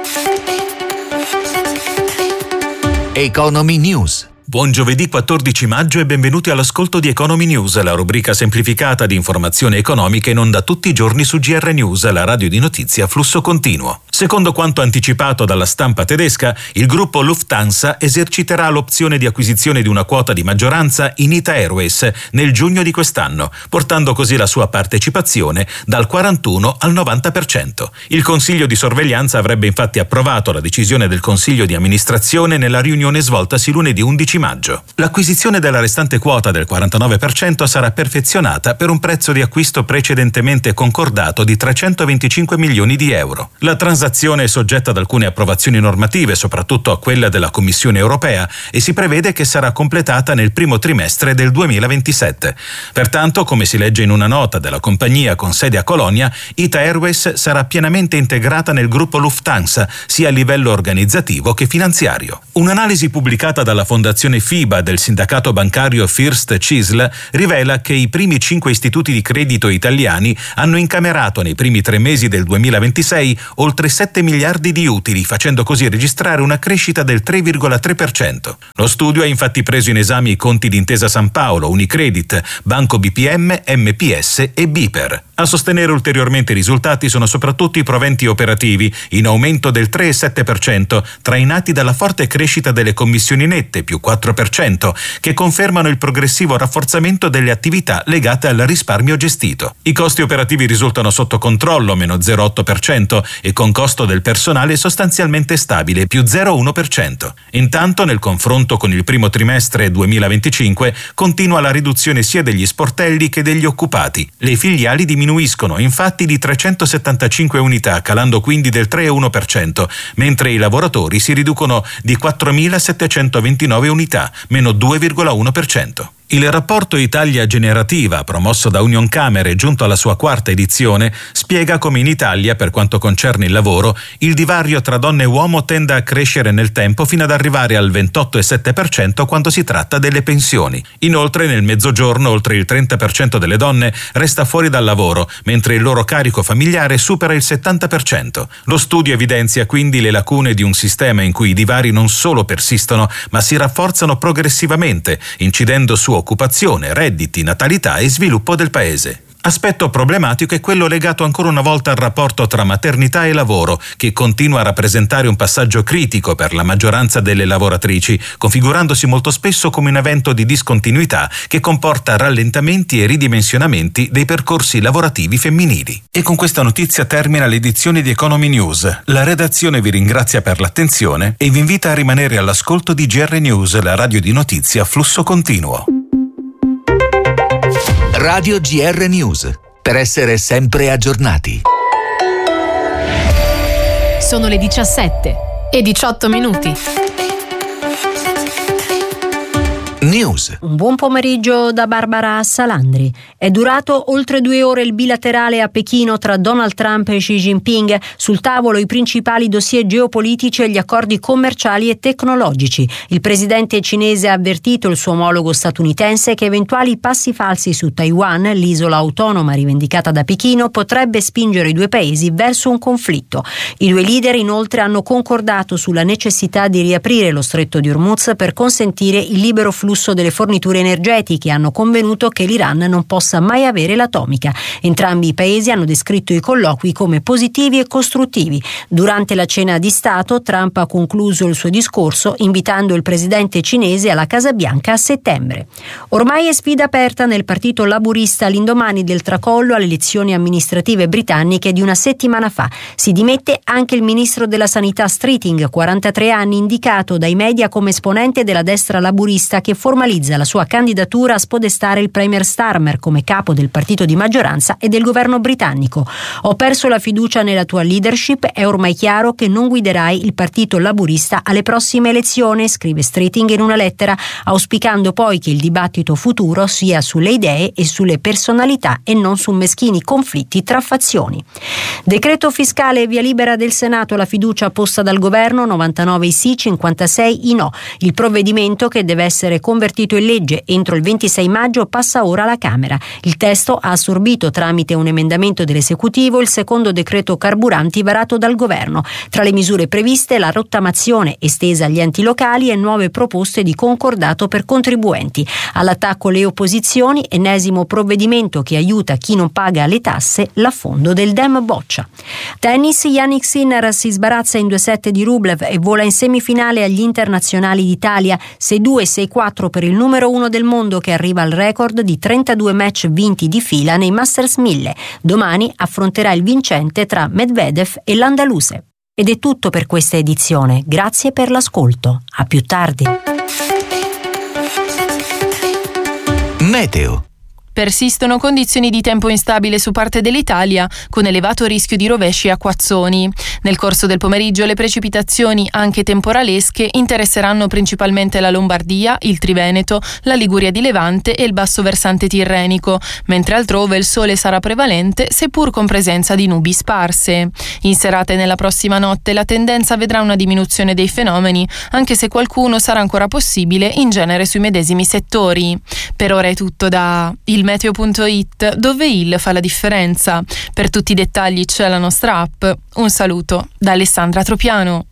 Economy News. Buon giovedì quattordici maggio e benvenuti all'ascolto di Economy News, la rubrica semplificata di informazioni economiche in onda tutti i giorni su G R News, la radio di notizia a flusso continuo. Secondo quanto anticipato dalla stampa tedesca, il gruppo Lufthansa eserciterà l'opzione di acquisizione di una quota di maggioranza in Ita Airways nel giugno di quest'anno, portando così la sua partecipazione dal quarantuno al novanta per cento. Il Consiglio di sorveglianza avrebbe infatti approvato la decisione del Consiglio di amministrazione nella riunione svoltasi lunedì undici maggio. L'acquisizione della restante quota del quarantanove per cento sarà perfezionata per un prezzo di acquisto precedentemente concordato di trecentoventicinque milioni di euro. La transazione è soggetta ad alcune approvazioni normative, soprattutto a quella della Commissione europea, e si prevede che sarà completata nel primo trimestre del duemilaventisette. Pertanto, come si legge in una nota della compagnia con sede a Colonia, Ita Airways sarà pienamente integrata nel gruppo Lufthansa, sia a livello organizzativo che finanziario. Un'analisi pubblicata dalla Fondazione FIBA del sindacato bancario First Cisl rivela che i primi cinque istituti di credito italiani hanno incamerato nei primi tre mesi del duemilaventisei oltre sette miliardi di utili, facendo così registrare una crescita del tre virgola tre per cento. Lo studio ha infatti preso in esame i conti di Intesa San Paolo, Unicredit, Banco B P M, M P S e Biper. A sostenere ulteriormente i risultati sono soprattutto i proventi operativi, in aumento del tre virgola sette per cento, trainati dalla forte crescita delle commissioni nette, più quattro per cento, che confermano il progressivo rafforzamento delle attività legate al risparmio gestito. I costi operativi risultano sotto controllo, meno zero virgola otto per cento, e con costo del personale sostanzialmente stabile, più zero virgola uno per cento. Intanto, nel confronto con il primo trimestre duemilaventicinque, continua la riduzione sia degli sportelli che degli occupati. Le filiali diminuiscono infatti di trecentosettantacinque unità, calando quindi del tre virgola uno per cento, mentre i lavoratori si riducono di quattromilasettecentoventinove unità, meno due virgola uno per cento. Il rapporto Italia Generativa, promosso da Unioncamere, giunto alla sua quarta edizione, spiega come in Italia, per quanto concerne il lavoro, il divario tra donna e uomo tenda a crescere nel tempo fino ad arrivare al ventotto virgola sette per cento quando si tratta delle pensioni. Inoltre, nel Mezzogiorno, oltre il trenta per cento delle donne resta fuori dal lavoro, mentre il loro carico familiare supera il settanta per cento. Lo studio evidenzia quindi le lacune di un sistema in cui i divari non solo persistono, ma si rafforzano progressivamente, incidendo su occupazione, redditi, natalità e sviluppo del paese. Aspetto problematico è quello legato ancora una volta al rapporto tra maternità e lavoro, che continua a rappresentare un passaggio critico per la maggioranza delle lavoratrici, configurandosi molto spesso come un evento di discontinuità che comporta rallentamenti e ridimensionamenti dei percorsi lavorativi femminili. E con questa notizia termina l'edizione di Economy News. La redazione vi ringrazia per l'attenzione e vi invita a rimanere all'ascolto di G R News, la radio di notizia a flusso continuo. Radio G R News, per essere sempre aggiornati. Sono le diciassette e diciotto minuti. News. Un buon pomeriggio da Barbara Salandri. È durato oltre due ore il bilaterale a Pechino tra Donald Trump e Xi Jinping. Sul tavolo i principali dossier geopolitici e gli accordi commerciali e tecnologici. Il presidente cinese ha avvertito il suo omologo statunitense che eventuali passi falsi su Taiwan, l'isola autonoma rivendicata da Pechino, potrebbe spingere i due paesi verso un conflitto. I due leader inoltre hanno concordato sulla necessità di riaprire lo stretto di Hormuz per consentire il libero flusso flusso delle forniture energetiche e hanno convenuto che l'Iran non possa mai avere l'atomica. Entrambi i paesi hanno descritto i colloqui come positivi e costruttivi. Durante la cena di Stato, Trump ha concluso il suo discorso invitando il presidente cinese alla Casa Bianca a settembre. Ormai è sfida aperta nel partito laburista all'indomani del tracollo alle elezioni amministrative britanniche di una settimana fa. Si dimette anche il ministro della Sanità Streeting, quarantatré anni, indicato dai media come esponente della destra laburista, che formalizza la sua candidatura a spodestare il premier Starmer come capo del partito di maggioranza e del governo britannico. Ho perso la fiducia nella tua leadership, è ormai chiaro che non guiderai il partito laburista alle prossime elezioni, scrive Streeting in una lettera, auspicando poi che il dibattito futuro sia sulle idee e sulle personalità e non su meschini conflitti tra fazioni. Decreto fiscale, via libera del Senato, la fiducia posta dal governo, novantanove i sì, cinquantasei i no. Il provvedimento, che deve essere convertito in legge entro il ventisei maggio, passa ora alla Camera. Il testo ha assorbito tramite un emendamento dell'esecutivo il secondo decreto carburanti varato dal governo. Tra le misure previste la rottamazione estesa agli enti locali e nuove proposte di concordato per contribuenti. All'attacco le opposizioni, ennesimo provvedimento che aiuta chi non paga le tasse, l'affondo del Dem boccia. Tennis, Jannik Sinner si sbarazza in due set di Rublev e vola in semifinale agli internazionali d'Italia, sei due sei quattro per il numero uno del mondo, che arriva al record di trentadue match vinti di fila nei Masters mille. Domani affronterà il vincente tra Medvedev e l'Andaluse. Ed è tutto per questa edizione. Grazie per l'ascolto. A più tardi. Meteo. Persistono condizioni di tempo instabile su parte dell'Italia, con elevato rischio di rovesci e acquazzoni. Nel corso del pomeriggio le precipitazioni, anche temporalesche, interesseranno principalmente la Lombardia, il Triveneto, la Liguria di Levante e il basso versante tirrenico, mentre altrove il sole sarà prevalente, seppur con presenza di nubi sparse. In serata e nella prossima notte la tendenza vedrà una diminuzione dei fenomeni, anche se qualcuno sarà ancora possibile, in genere sui medesimi settori. Per ora è tutto da il meteo punto it, dove il fa la differenza. Per tutti i dettagli c'è la nostra app. Un saluto da Alessandra Tropiano.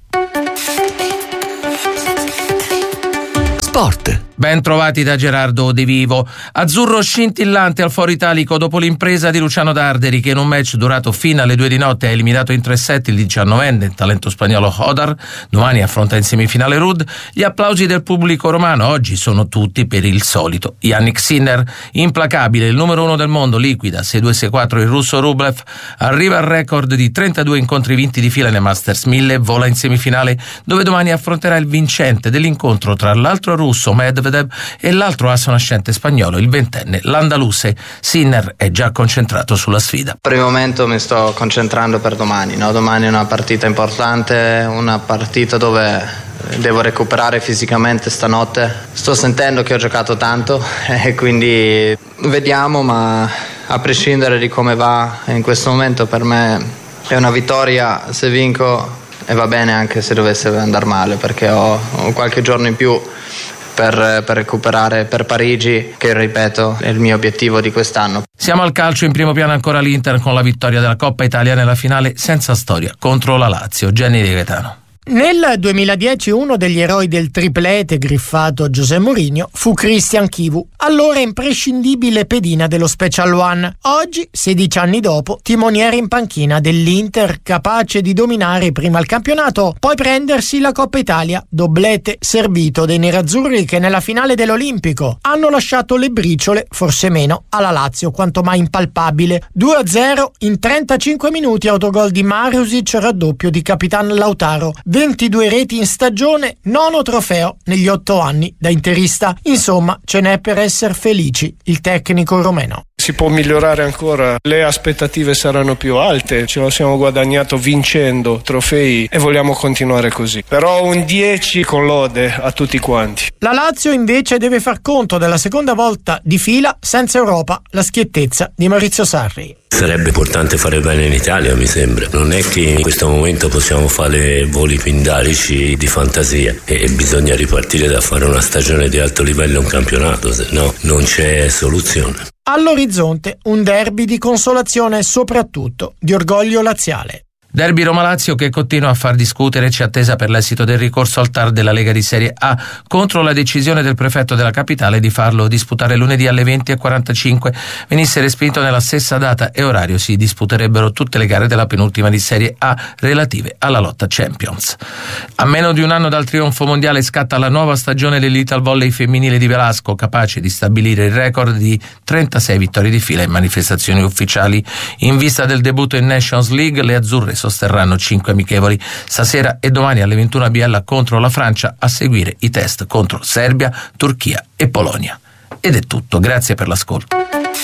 Sport. Ben trovati da Gerardo De Vivo. Azzurro scintillante al Foro Italico dopo l'impresa di Luciano Darderi, che in un match durato fino alle due di notte ha eliminato in tre set il diciannovenne, il talento spagnolo Hodar. Domani affronta in semifinale Ruud. Gli applausi del pubblico romano oggi sono tutti per il solito. Jannik Sinner, implacabile, il numero uno del mondo, liquida sei due sei quattro il russo Rublev, arriva al record di trentadue incontri vinti di fila nei Masters mille, vola in semifinale dove domani affronterà il vincente dell'incontro tra l'altro russo Medvedev e l'altro asso nascente spagnolo, il ventenne l'Andaluse. Sinner è già concentrato sulla sfida. Per il momento mi sto concentrando per domani, no? Domani è una partita importante, una partita dove devo recuperare fisicamente stanotte. Sto sentendo che ho giocato tanto e quindi vediamo, ma a prescindere di come va in questo momento per me è una vittoria se vinco, e va bene anche se dovesse andare male, perché ho, ho qualche giorno in più Per, per recuperare per Parigi, che ripeto è il mio obiettivo di quest'anno. Siamo al calcio, in primo piano ancora l'Inter con la vittoria della Coppa Italia nella finale senza storia contro la Lazio. Gianni Di Gaetano. Nel duemiladieci uno degli eroi del triplete griffato José Mourinho fu Christian Chivu, allora imprescindibile pedina dello Special One. Oggi, sedici anni dopo, timoniere in panchina dell'Inter, capace di dominare prima il campionato, poi prendersi la Coppa Italia, doblete servito dei nerazzurri che nella finale dell'Olimpico hanno lasciato le briciole, forse meno, alla Lazio, quanto mai impalpabile. due a zero in trentacinque minuti, autogol di Marusic, raddoppio di Capitan Lautaro. ventidue reti in stagione, nono trofeo negli otto anni da interista. Insomma, ce n'è per essere felici, il tecnico romeno. Si può migliorare ancora, le aspettative saranno più alte, ce lo siamo guadagnato vincendo trofei e vogliamo continuare così. Però un dieci con lode a tutti quanti. La Lazio invece deve far conto della seconda volta di fila senza Europa, la schiettezza di Maurizio Sarri. Sarebbe importante fare bene in Italia, mi sembra. Non è che in questo momento possiamo fare voli pindarici di fantasia e bisogna ripartire da fare una stagione di alto livello, un campionato, se no non c'è soluzione. All'orizzonte un derby di consolazione e soprattutto di orgoglio laziale. Derby Roma-Lazio che continua a far discutere, c'è attesa per l'esito del ricorso al T A R della Lega di Serie A contro la decisione del prefetto della capitale di farlo disputare lunedì alle venti e quarantacinque. Venisse respinto nella stessa data e orario, si disputerebbero tutte le gare della penultima di Serie A relative alla lotta Champions. A meno di un anno dal trionfo mondiale scatta la nuova stagione dell'Ital Volley femminile di Velasco, capace di stabilire il record di trentasei vittorie di fila in manifestazioni ufficiali. In vista del debutto in Nations League, le azzurre sosterranno cinque amichevoli stasera e domani alle ventuno a Biella contro la Francia, a seguire i test contro Serbia, Turchia e Polonia. Ed è tutto, grazie per l'ascolto.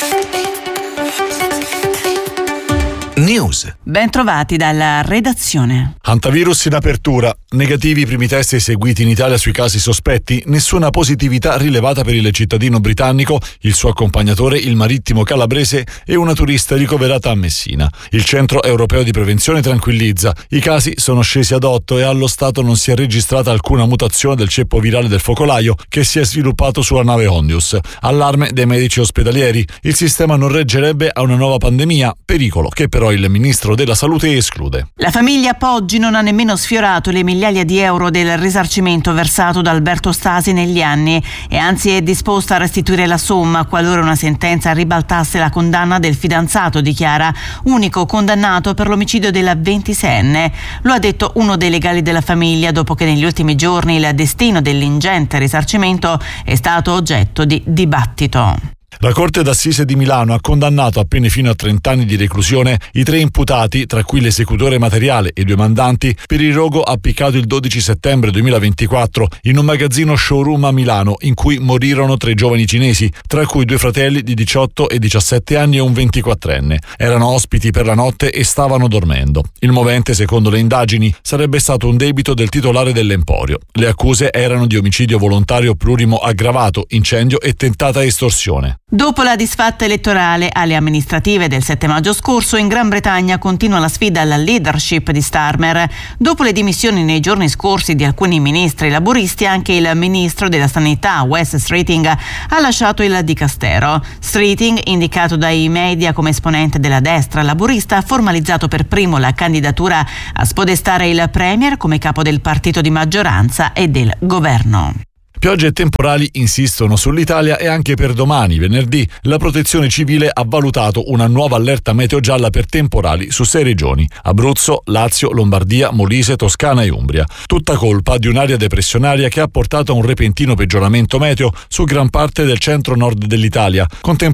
News. Ben trovati dalla redazione. Hantavirus in apertura. Negativi i primi test eseguiti in Italia sui casi sospetti. Nessuna positività rilevata per il cittadino britannico, il suo accompagnatore, il marittimo calabrese e una turista ricoverata a Messina. Il Centro Europeo di Prevenzione tranquillizza. I casi sono scesi ad otto e allo stato non si è registrata alcuna mutazione del ceppo virale del focolaio che si è sviluppato sulla nave Hondius. Allarme dei medici ospedalieri. Il sistema non reggerebbe a una nuova pandemia, pericolo che però il ministro della Salute esclude. La famiglia Poggi non ha nemmeno sfiorato le migliaia di euro del risarcimento versato da Alberto Stasi negli anni e anzi è disposta a restituire la somma qualora una sentenza ribaltasse la condanna del fidanzato, dichiara, unico condannato per l'omicidio della ventiseenne. Lo ha detto uno dei legali della famiglia dopo che negli ultimi giorni il destino dell'ingente risarcimento è stato oggetto di dibattito. La Corte d'Assise di Milano ha condannato a pene fino a trenta anni di reclusione i tre imputati, tra cui l'esecutore materiale e i due mandanti, per il rogo appiccato il dodici settembre duemilaventiquattro in un magazzino showroom a Milano in cui morirono tre giovani cinesi, tra cui due fratelli di diciotto e diciassette anni e un ventiquattrenne. Erano ospiti per la notte e stavano dormendo. Il movente, secondo le indagini, sarebbe stato un debito del titolare dell'emporio. Le accuse erano di omicidio volontario plurimo aggravato, incendio e tentata estorsione. Dopo la disfatta elettorale alle amministrative del sette maggio scorso, in Gran Bretagna continua la sfida alla leadership di Starmer. Dopo le dimissioni nei giorni scorsi di alcuni ministri laburisti, anche il ministro della Sanità, Wes Streeting, ha lasciato il dicastero. Streeting, indicato dai media come esponente della destra laburista, ha formalizzato per primo la candidatura a spodestare il Premier come capo del partito di maggioranza e del governo. Piogge e temporali insistono sull'Italia e anche per domani, venerdì, la Protezione Civile ha valutato una nuova allerta meteo gialla per temporali su sei regioni: Abruzzo, Lazio, Lombardia, Molise, Toscana e Umbria. Tutta colpa di un'area depressionaria che ha portato a un repentino peggioramento meteo su gran parte del centro-nord dell'Italia, con temperature